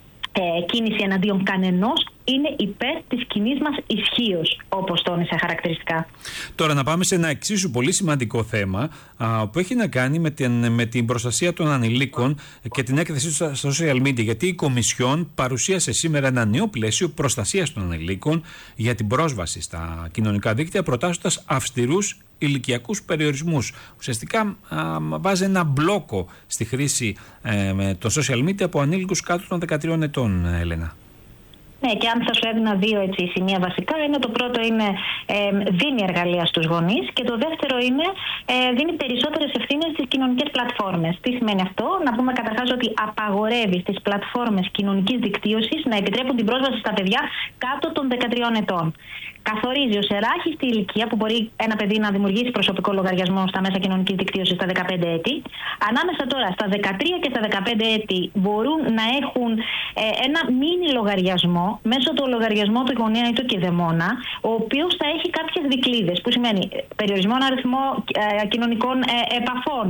Speaker 13: ε, κίνηση εναντίον κανενός. Είναι υπέρ της κοινής μας ισχύως, όπως τόνισε χαρακτηριστικά.
Speaker 1: Τώρα να πάμε σε ένα εξίσου πολύ σημαντικό θέμα α, που έχει να κάνει με την, με την προστασία των ανηλίκων και την έκθεσή του στα social media. Γιατί η Κομισιόν παρουσίασε σήμερα ένα νέο πλαίσιο προστασίας των ανηλίκων για την πρόσβαση στα κοινωνικά δίκτυα, προτάσσοντας αυστηρούς ηλικιακούς περιορισμούς. Ουσιαστικά α, βάζει ένα μπλόκο στη χρήση ε, των social media από ανήλικους κάτω των δεκατριών ετών, Έλενα.
Speaker 13: Ναι, και αν θα σου έδινα δύο έτσι, σημεία βασικά, είναι το πρώτο είναι ε, δίνει εργαλεία στους γονείς και το δεύτερο είναι ε, δίνει περισσότερες ευθύνες στις κοινωνικές πλατφόρμες. Τι σημαίνει αυτό? Να πούμε καταρχάς ότι απαγορεύει στις πλατφόρμες κοινωνικής δικτύωσης να επιτρέπουν την πρόσβαση στα παιδιά κάτω των δεκατριών ετών. Καθορίζει ως ελάχιστη ηλικία που μπορεί ένα παιδί να δημιουργήσει προσωπικό λογαριασμό στα μέσα κοινωνικής δικτύωσης στα δεκαπέντε έτη. Ανάμεσα τώρα στα δεκατρία και στα δεκαπέντε έτη μπορούν να έχουν ε, ένα μίνι λογαριασμό μέσω του λογαριασμού του γονέα ή του κηδεμόνα, ο οποίος θα έχει κάποιες δικλείδες, που σημαίνει περιορισμό αριθμό ε, κοινωνικών ε, επαφών,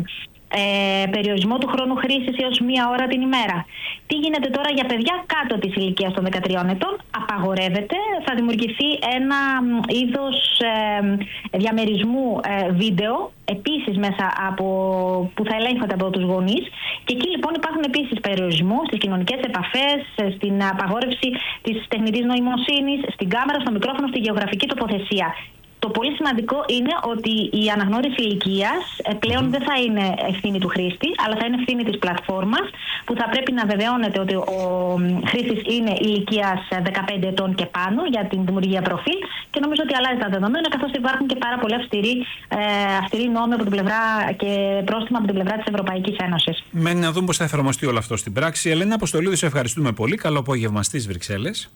Speaker 13: Ε, περιορισμό του χρόνου χρήσης έως μία ώρα την ημέρα. Τι γίνεται τώρα για παιδιά κάτω της ηλικίας των δεκατριών ετών? Απαγορεύεται, θα δημιουργηθεί ένα είδος ε, διαμερισμού ε, βίντεο, επίσης μέσα από, που θα ελέγχονται από τους γονείς, και εκεί λοιπόν υπάρχουν επίσης περιορισμού στις κοινωνικές επαφές, στην απαγόρευση της τεχνητής νοημοσύνης, στην κάμερα, στο μικρόφωνο, στη γεωγραφική τοποθεσία. Το πολύ σημαντικό είναι ότι η αναγνώριση ηλικίας πλέον δεν θα είναι ευθύνη του χρήστη, αλλά θα είναι ευθύνη της πλατφόρμας, που θα πρέπει να βεβαιώνεται ότι ο χρήστης είναι ηλικίας δεκαπέντε ετών και πάνω για την δημιουργία προφίλ, και νομίζω ότι αλλάζει τα δεδομένα, καθώς υπάρχουν και πάρα πολύ αυστηροί, ε, αυστηροί νόμοι από την πλευρά και πρόστιμα από την πλευρά της Ευρωπαϊκής Ένωσης.
Speaker 1: Μένει να δούμε πώς θα εφαρμοστεί όλο αυτό στην πράξη. Ελένα Αποστολίδου, σε ευχαριστούμε πολύ. Καλό απόγευμα στις Βρυξέλλες.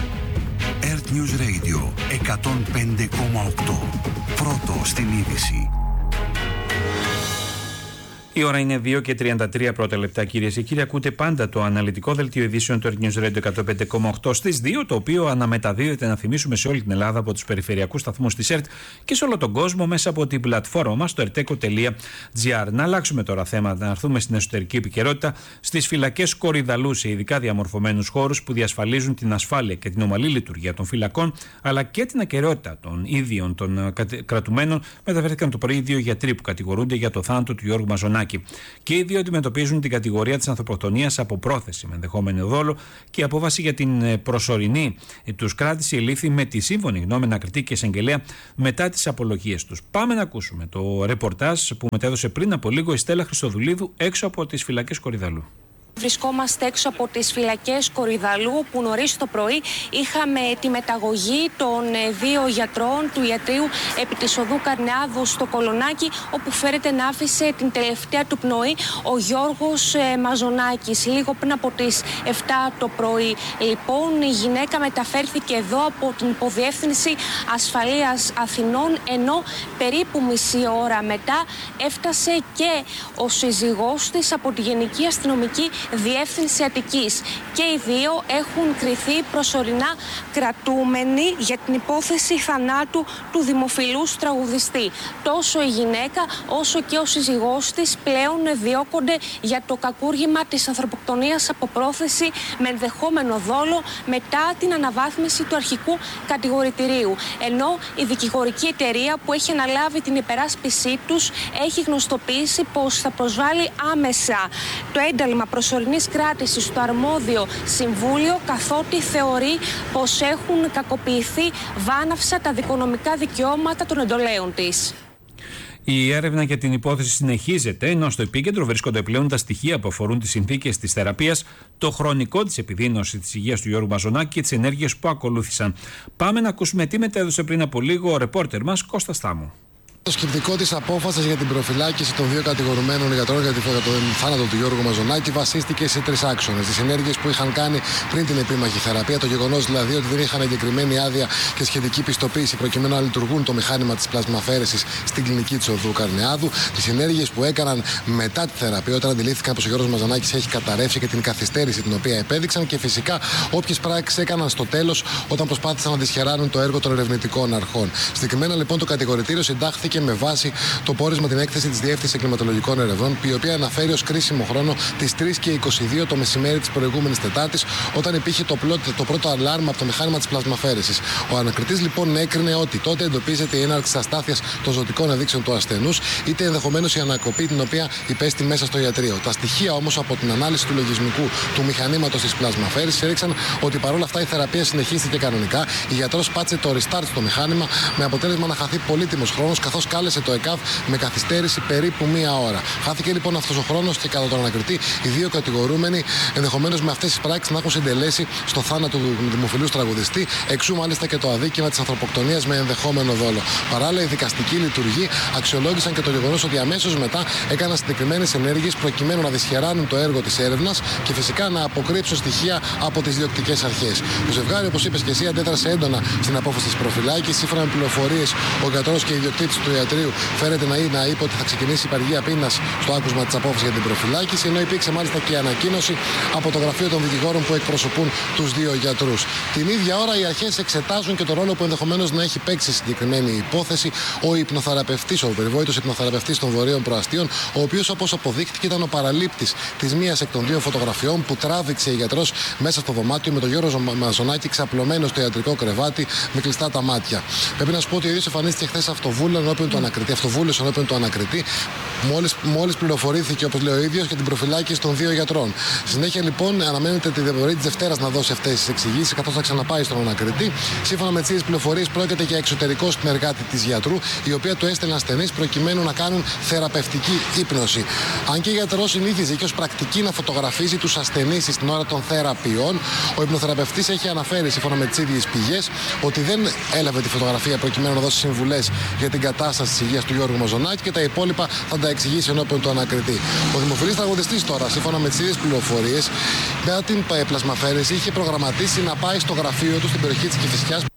Speaker 2: Earth News Radio εκατόν πέντε κόμμα οκτώ. Πρώτο στην είδηση.
Speaker 1: Η ώρα είναι δύο και τριάντα τρία πρώτα λεπτά, κυρίες και κύριοι. Ακούτε πάντα το αναλυτικό δελτίο ειδήσεων του Earth News Radio εκατόν πέντε κόμμα οκτώ στις δύο, το οποίο αναμεταδίδεται, να θυμίσουμε, σε όλη την Ελλάδα από τους περιφερειακούς σταθμούς της ΕΡΤ και σε όλο τον κόσμο μέσα από την πλατφόρμα μας, το ερτέκο τελεία τζι άρ. Να αλλάξουμε τώρα θέματα, να έρθουμε στην εσωτερική επικαιρότητα, στις φυλακές Κορυδαλού, σε ειδικά διαμορφωμένους χώρους που διασφαλίζουν την ασφάλεια και την ομαλή λειτουργία των φυλακών, αλλά και την ακεραιότητα των ίδιων των κρατουμένων. Μεταφέρθηκαν το πρωί δύο γιατροί που κατηγορούνται για το θάνατο του Γιώργου Μαζονάκη. Και οι δύο αντιμετωπίζουν την κατηγορία της ανθρωποκτονίας από πρόθεση με ενδεχόμενο δόλο, και η απόφαση για την προσωρινή τους κράτηση ελήφθη με τη σύμφωνη γνώμη ανακριτή και εισαγγελέα μετά τις απολογίες τους. Πάμε να ακούσουμε το ρεπορτάζ που μετέδωσε πριν από λίγο η Στέλλα Χριστοδουλίδου έξω από τις φυλακές Κορυδαλού.
Speaker 14: Βρισκόμαστε έξω από τις φυλακές Κορυδαλού, όπου νωρίς το πρωί είχαμε τη μεταγωγή των δύο γιατρών του ιατρείου επί της οδού Καρνεάδου στο Κολονάκι, όπου φέρεται να άφησε την τελευταία του πνοή ο Γιώργος Μαζονάκης λίγο πριν από τις επτά το πρωί. Λοιπόν, η γυναίκα μεταφέρθηκε εδώ από την Υποδιεύθυνση Ασφαλείας Αθηνών, ενώ περίπου μισή ώρα μετά έφτασε και ο σύζυγός της από τη Γενική Αστυνομική Διεύθυνση Αττικής, και οι δύο έχουν κριθεί προσωρινά κρατούμενοι για την υπόθεση θανάτου του δημοφιλούς τραγουδιστή. Τόσο η γυναίκα όσο και ο σύζυγός της πλέον διώκονται για το κακούργημα της ανθρωποκτονίας από πρόθεση με ενδεχόμενο δόλο μετά την αναβάθμιση του αρχικού κατηγορητηρίου. Ενώ η δικηγορική εταιρεία που έχει αναλάβει την υπεράσπισή τους έχει γνωστοποιήσει πως θα προσβάλει άμεσα το ένταλμα προσωρινής κράτησης στο αρμόδιο συμβούλιο, καθότι θεωρεί πως έχουν κακοποιηθεί βάναυσα τα δικονομικά δικαιώματα των εντολέων της.
Speaker 1: Η έρευνα για την υπόθεση συνεχίζεται, ενώ στο επίκεντρο βρίσκονται πλέον τα στοιχεία που αφορούν τις συνθήκες της θεραπείας, το χρονικό της επιδείνωσης της υγείας του Γιώργου Μαζονάκη και τις ενέργειες που ακολούθησαν. Πάμε να ακούσουμε τι μετέδωσε πριν από λίγο ο ρεπόρτερ μας Κώστας Θάμου.
Speaker 15: Το σκεπτικό της απόφασης για την προφυλάκηση των δύο κατηγορουμένων γιατρών για τον θάνατο του Γιώργου Μαζονάκη βασίστηκε σε τρεις άξονες. Τις ενέργειες που είχαν κάνει πριν την επίμαχη θεραπεία, το γεγονός δηλαδή ότι δεν είχαν εγκεκριμένη άδεια και σχετική πιστοποίηση προκειμένου να λειτουργούν το μηχάνημα της πλασμαφέρεσης στην κλινική της οδού Καρνεάδου, τις ενέργειες που έκαναν μετά τη θεραπεία, όταν αντιλήφθηκαν πως ο Γιώργος Μαζονάκης έχει καταρρεύσει και την καθυστέρηση την οποία επέδειξαν, και φυσικά όποιες πράξεις έκαναν στο τέλος όταν προσπάθησαν να δυσχεράνουν το έργο των ερευνητικών αρχών. Συγκεκριμένα λοιπόν το κατηγορητήριο συντάχθηκε με βάση το πόρισμα την έκθεση της Διεύθυνσης Εγκληματολογικών Ερευνών, η οποία αναφέρει ως κρίσιμο χρόνο τις τρεις και είκοσι δύο το μεσημέρι της προηγούμενης Τετάρτης, όταν υπήρχε το, πλό, το πρώτο αλάρμα από το μηχάνημα της πλασμαφέρεσης. Ο ανακριτής λοιπόν έκρινε ότι τότε εντοπίζεται η έναρξη αστάθειας των ζωτικών ενδείξεων του ασθενούς, είτε ενδεχομένως η ανακοπή την οποία υπέστη μέσα στο ιατρείο. Τα στοιχεία όμως από την ανάλυση του λογισμικού του μηχανήματος της πλασμαφέρεσης έδειξαν ότι παρόλα αυτά η θεραπεία συνεχίστηκε κανονικά. Η γιατρός πάτησε το restart στο μηχάνημα, με αποτέλεσμα να χαθεί πολύτιμος χρόνος, καθώς κάλεσε το ΕΚΑΒ με καθυστέρηση περίπου μία ώρα. Χάθηκε λοιπόν αυτός ο χρόνος και κατά τον ανακριτή οι δύο κατηγορούμενοι ενδεχομένως με αυτές τις πράξεις να έχουν συντελέσει στο θάνατο του δημοφιλούς τραγουδιστή, εξού μάλιστα και το αδίκημα της ανθρωποκτονίας με ενδεχόμενο δόλο. Παράλληλα, οι δικαστικοί λειτουργοί αξιολόγησαν και το γεγονός ότι αμέσως μετά έκαναν συγκεκριμένες ενέργειες προκειμένου να δυσχεράνουν το έργο της έρευνας και φυσικά να αποκρύψουν στοιχεία από τις διοκτικές αρχές. Το ζευγάρι, όπως είπες και εσύ, αντέδρασε έντονα στην απόφαση της προφυλάκησης. Σύμφωνα με πληροφορίες, ο γιατρός και ιδιοκτήτης του ιατρείου φέρεται να, να είπε ότι θα ξεκινήσει η υπεργία πείνας στο άκουσμα της απόφασης για την προφυλάκηση, ενώ υπήρξε μάλιστα και ανακοίνωση από το γραφείο των δικηγόρων που εκπροσωπούν τους δύο γιατρούς. Την ίδια ώρα οι αρχές εξετάζουν και το ρόλο που ενδεχομένως να έχει παίξει συγκεκριμένη υπόθεση ο υπνοθεραπευτής, ο περιβόητος υπνοθεραπευτής των Βορείων Προαστίων, ο οποίος, όπως αποδείχτηκε, ήταν ο παραλήπτης της μίας εκ των δύο φωτογραφιών που τράβηξε η γιατρός μέσα στο δωμάτιο με τον Γιώργο Μαζονάκη ξαπλωμένο στο ιατρικό κρεβάτι με κλειστά τα μάτια. Πρέπει να σου πω ότι ο ίδιος εμφανίστηκε χθες αυτοβούλο ενώπιον του ανακριτή. Αυτοβούλος ενώπιον του ανακριτή, μόλις, μόλις πληροφορήθηκε, όπως λέει ο ίδιος, για την προφυλάκηση των δύο γιατρών. Συνέχεια λοιπόν αναμένεται τη διαπορία της Δευτέρας να δώσει αυτές τις εξηγήσεις, καθώς θα ξαναπάει στον ανακριτή. Σύμφωνα με τις ίδιες πληροφορίες, πρόκειται για εξωτερικό συνεργάτη της γιατρού, η οποία του έστελνε ασθενείς προκειμένου να κάνουν θεραπευτική ύπνωση. Αν και η γιατρός συνήθιζε και ως πρακτική να φωτογραφίζει τους ασθενείς στην ώρα των θεραπείων, ο υπνοθεραπευτής έχει αναφέρει, σύμφωνα με τις ίδιες πηγές, ότι δεν έλαβε τη φωτογραφία προκειμένου να δώσει συμβουλές για την κατάσταση της υγείας του Γιώργου Μαζονάκη και τα υπόλοιπα θα τα εξηγήσει ενώπιον του ανακριτή. Ο δημοφιλής τραγουδιστής τώρα, σύμφωνα με τις ίδιες πληροφορίες, μετά την πλασμαφέρεση είχε προγραμματίσει να πάει στο γραφείο του στην περιοχή της Κηφισιάς.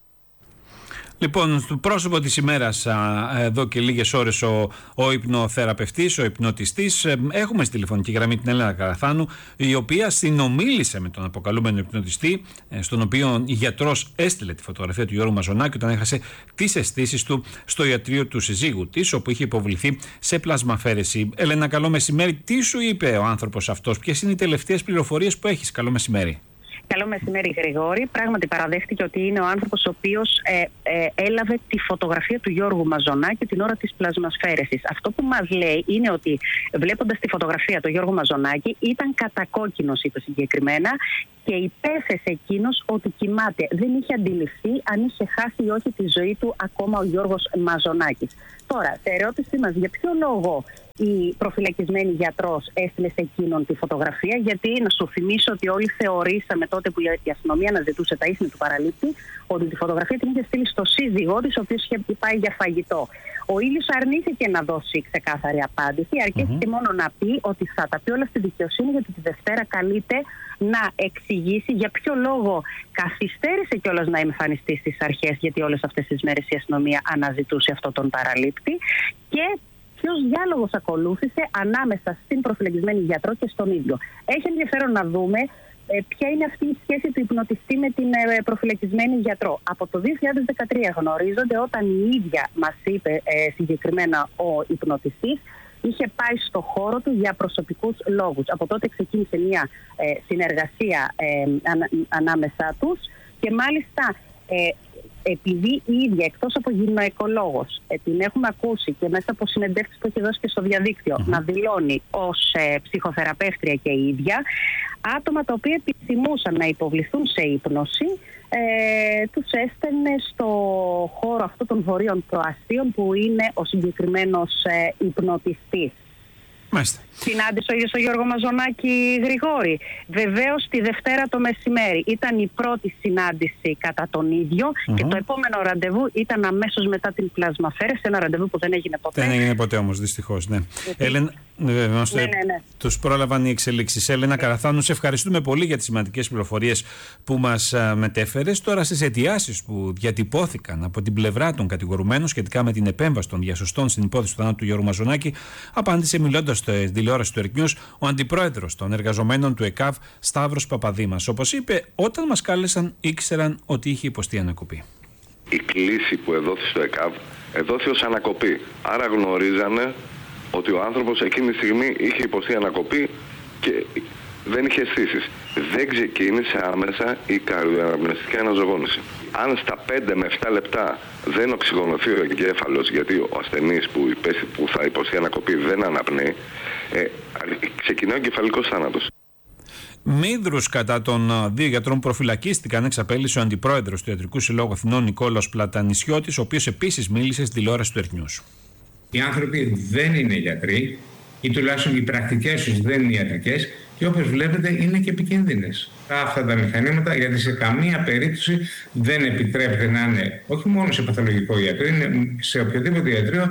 Speaker 1: Λοιπόν, στο πρόσωπο της ημέρας, εδώ και λίγες ώρες, ο, ο υπνοθεραπευτής, ο υπνοτιστής. Έχουμε στη τηλεφωνική γραμμή την Έλενα Καραθάνου, η οποία συνομίλησε με τον αποκαλούμενο υπνοτιστή, στον οποίο η γιατρός έστειλε τη φωτογραφία του Γιώργου Μαζονάκη όταν έχασε τις αισθήσεις του στο ιατρείο του συζύγου της, όπου είχε υποβληθεί σε πλασμαφέρεση. Έλενα, καλό μεσημέρι. Τι σου είπε ο άνθρωπος αυτός, ποιες είναι οι τελευταίες πληροφορίες που έχεις? Καλό μεσημέρι.
Speaker 16: Καλό μεσημέρι, Γρηγόρη. Πράγματι παραδέχτηκε ότι είναι ο άνθρωπος ο οποίος ε, ε, έλαβε τη φωτογραφία του Γιώργου Μαζονάκη την ώρα της πλασμασφαίρεσης. Αυτό που μας λέει είναι ότι, βλέποντας τη φωτογραφία του Γιώργου Μαζονάκη, ήταν κατακόκκινος, είπε συγκεκριμένα, και υπέθεσε εκείνος ότι κοιμάται. Δεν είχε αντιληφθεί αν είχε χάσει ή όχι τη ζωή του ακόμα ο Γιώργος Μαζονάκης. Τώρα, σε ερώτησή μας, για ποιο λόγο η προφυλακισμένη γιατρός έστειλε σε εκείνον τη φωτογραφία? Γιατί να σου θυμίσω ότι όλοι θεωρήσαμε τότε που η αστυνομία αναζητούσε τα ίχνη του παραλήπτη ότι τη φωτογραφία την είχε στείλει στο σύζυγό της, ο οποίος είχε πάει για φαγητό. Ο ίδιος αρνήθηκε να δώσει ξεκάθαρη απάντηση, αρκέστηκε mm-hmm. μόνο να πει ότι θα τα πει όλα στη δικαιοσύνη, γιατί τη Δευτέρα καλείται να εξηγήσει για ποιο λόγο καθυστέρησε κιόλας να εμφανιστεί στις αρχές, γιατί όλες αυτές τις μέρες η αστυνομία αναζητούσε αυτόν τον παραλήπτη, και ποιος διάλογος ακολούθησε ανάμεσα στην προφυλακισμένη γιατρό και στον ίδιο. Έχει ενδιαφέρον να δούμε ε, ποια είναι αυτή η σχέση του υπνοτιστή με την ε, προφυλακισμένη γιατρό. Από το δύο χιλιάδες δεκατρία γνωρίζονται, όταν η ίδια μας είπε ε, συγκεκριμένα ο υπνοτιστής, είχε πάει στο χώρο του για προσωπικούς λόγους. Από τότε ξεκίνησε μια ε, συνεργασία ε, ανα, ανάμεσά τους, και μάλιστα ε, επειδή η ίδια, εκτός από γυναικολόγος, ε, την έχουμε ακούσει και μέσα από συνεντεύξεις που έχει δώσει και στο διαδίκτυο, mm-hmm. να δηλώνει ως ε, ψυχοθεραπεύτρια και η ίδια, άτομα τα οποία επιθυμούσαν να υποβληθούν σε ύπνωση, ε, τους έστελνε στο χώρο αυτό των Βορείων Προαστίων, που είναι ο συγκεκριμένος ε, υπνοτιστής.
Speaker 1: Μάλιστα.
Speaker 16: Συνάντησε ο ίδιος ο Γιώργο Μαζονάκη, Γρηγόρη. Βεβαίως τη Δευτέρα το μεσημέρι ήταν η πρώτη συνάντηση κατά τον ίδιο mm-hmm. και το επόμενο ραντεβού ήταν αμέσως μετά την πλασμαφέρεση, ένα ραντεβού που δεν έγινε ποτέ.
Speaker 1: Δεν έγινε ποτέ όμως, δυστυχώς. Ναι. Έλενα, ναι, ναι, ναι. Τους πρόλαβαν οι εξελίξεις. Έλενα Καραθάνου, σε ευχαριστούμε πολύ για τις σημαντικές πληροφορίες που μας μετέφερες. Τώρα στις αιτιάσεις που διατυπώθηκαν από την πλευρά των κατηγορουμένων σχετικά με την επέμβαση των διασωστών στην υπόθεση του θανάτου του Γιώργου Μαζονάκη, απάντησε μιλώντας στο τηλεόραση του Earth News ο αντιπρόεδρος των εργαζομένων του ΕΚΑΒ, Σταύρος Παπαδήμας. Όπως είπε, όταν μας κάλεσαν ήξεραν ότι είχε υποστεί ανακοπή.
Speaker 17: Η κλίση που εδόθη στο ΕΚΑΒ εδόθη ως ανακοπή. Άρα γνωρίζανε ότι ο άνθρωπος εκείνη τη στιγμή είχε υποστεί ανακοπή και δεν είχε αισθήσεις. Δεν ξεκίνησε άμεσα η καρδιοαναπνευστική αναζωογόνηση. Αν στα πέντε με επτά λεπτά δεν οξυγονωθεί ο εγκέφαλος, γιατί ο ασθενής που, υπέστη, που θα υποστεί ανακοπή δεν αναπνέει, ε, ξεκινάει ο εγκεφαλικός θάνατος.
Speaker 1: Μίδρους κατά των δύο γιατρών που προφυλακίστηκαν εξαπέλυσε ο αντιπρόεδρος του Ιατρικού Συλλόγου Αθηνών Νικόλαος Πλατανισιώτης, ο οποίος επίσης μίλησε στη τηλεόραση του Earth News.
Speaker 18: Οι άνθρωποι δεν είναι γιατροί, ή τουλάχιστον οι πρακτικές τους δεν είναι ιατρικές, και όπως βλέπετε είναι και επικίνδυνες αυτά τα μηχανήματα, γιατί σε καμία περίπτωση δεν επιτρέπεται να είναι όχι μόνο σε παθολογικό ιατρείο, είναι σε οποιοδήποτε ιατρείο.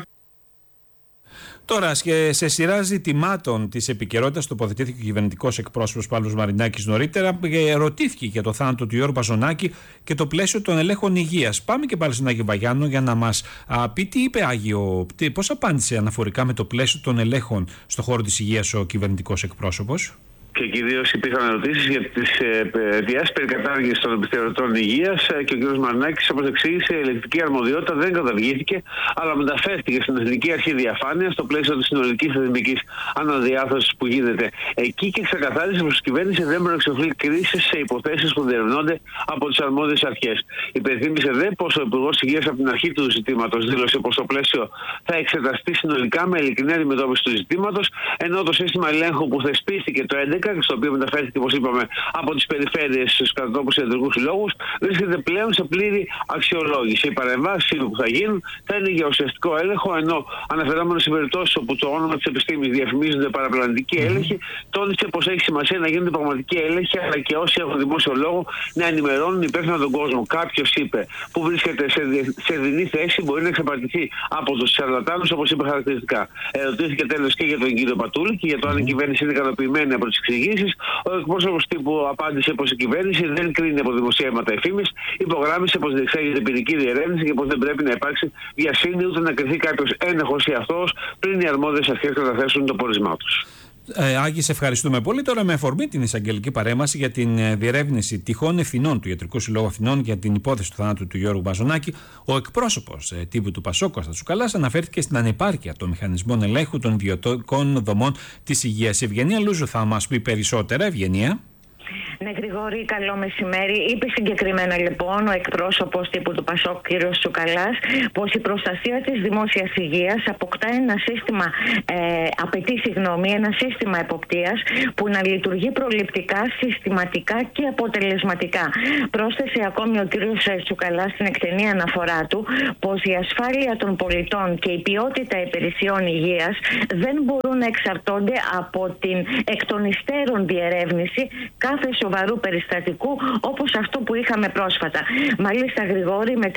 Speaker 1: Τώρα, σε σειρά ζητημάτων της επικαιρότητας, τοποθετήθηκε ο κυβερνητικός εκπρόσωπος Παύλος Μαρινάκης νωρίτερα. Ρωτήθηκε για το θάνατο του Γιώργου Μαζονάκη και το πλαίσιο των ελέγχων υγείας. Πάμε και πάλι στον Άγιο Βαγιάννο για να μας α, πει τι είπε Άγιο, τι, πώς απάντησε αναφορικά με το πλαίσιο των ελέγχων στον χώρο της υγείας ο κυβερνητικός εκπρόσωπος.
Speaker 19: Και κυρίως υπήρχαν ερωτήσεις για τις αιτιάσεις περί κατάργησης των επιθεωρητών υγείας και ο κ. Μαρινάκης, όπως εξήγησε, η ελεγκτική αρμοδιότητα δεν καταργήθηκε, αλλά μεταφέρθηκε στην Εθνική Αρχή Διαφάνειας στο πλαίσιο της συνολικής θεσμικής αναδιάρθρωσης που γίνεται εκεί και ξεκαθάρισε πως η κυβέρνηση δεν προεξοφλεί κρίσεις σε υποθέσεις που διερευνώνται από τις αρμόδιες αρχές. Υπενθύμησε δε πως ο Υπουργός Υγείας από την αρχή του ζητήματος δήλωσε πως το πλαίσιο θα εξεταστεί συνολικά με ειλικρινή αντιμετώπιση του ζητήματος, ενώ το σύστημα ελέγχου που θεσπίστηκε το έντεκα, στο οποίο μεταφέρθηκε, όπως είπαμε, από τις περιφέρειες στους κατατόπους ιατρικούς συλλόγους, βρίσκεται πλέον σε πλήρη αξιολόγηση. Οι παρεμβάσεις που θα γίνουν θα είναι για ουσιαστικό έλεγχο, ενώ αναφερόμενο σε περιπτώσεις όπου το όνομα της επιστήμης διαφημίζονται παραπλανητικοί έλεγχοι, τόνισε πως έχει σημασία να γίνονται πραγματικοί έλεγχοι, αλλά και όσοι έχουν δημόσιο λόγο να ενημερώνουν υπεύθυνα τον κόσμο. Κάποιος είπε που βρίσκεται σε, σε δινή θέση μπορεί να εξαπατηθεί από τους σαρλατάνους, όπως είπε χαρακτηριστικά. Ερωτήθηκε τέλος και για τον κύριο Πατούλη και για το αν η κυβέρνηση είναι ικανοποιημένη από τις εξηγήσεις. Ο εκπρόσωπος τύπου απάντησε πως η κυβέρνηση δεν κρίνει από δημοσιεύματα εφήμης, υπογράμμισε πως διεξάγεται ποινική διερεύνηση και πως δεν πρέπει να υπάρξει βιασύνη ούτε να κριθεί κάποιος ένοχος ή αθώος πριν οι αρμόδιες αρχές καταθέσουν το πόρισμά τους.
Speaker 1: Ε, Άγη, σε ευχαριστούμε πολύ. Τώρα, με αφορμή την εισαγγελική παρέμβαση για την ε, διερεύνηση τυχόν ευθυνών του Ιατρικού Συλλόγου Αθηνών για την υπόθεση του θανάτου του Γιώργου Μαζονάκη, ο εκπρόσωπος ε, τύπου του Πασόκ, Κώστας Τσουκαλάς, αναφέρθηκε στην ανεπάρκεια των μηχανισμών ελέγχου των ιδιωτικών δομών της υγείας. Ευγενία Λούζου θα μας πει περισσότερα. Ευγενία.
Speaker 20: Ναι, Γρηγόρη, καλό μεσημέρι. Είπε συγκεκριμένα λοιπόν ο εκπρόσωπος τύπου του Πασόκ, κ. Τσουκαλάς, πως η προστασία της δημόσιας υγείας αποκτά ένα σύστημα, ε, απαιτεί συγγνώμη, ένα σύστημα εποπτείας που να λειτουργεί προληπτικά, συστηματικά και αποτελεσματικά. Πρόσθεσε ακόμη ο κ. Τσουκαλάς στην εκτενή αναφορά του πως η ασφάλεια των πολιτών και η ποιότητα υπηρεσιών υγείας δεν μπορούν να εξαρτώνται από την εκ των υστέρων διερεύνηση κάθε σοβαρού περιστατικού όπως αυτό που είχαμε πρόσφατα. Μάλιστα, Γρηγόρη, μετά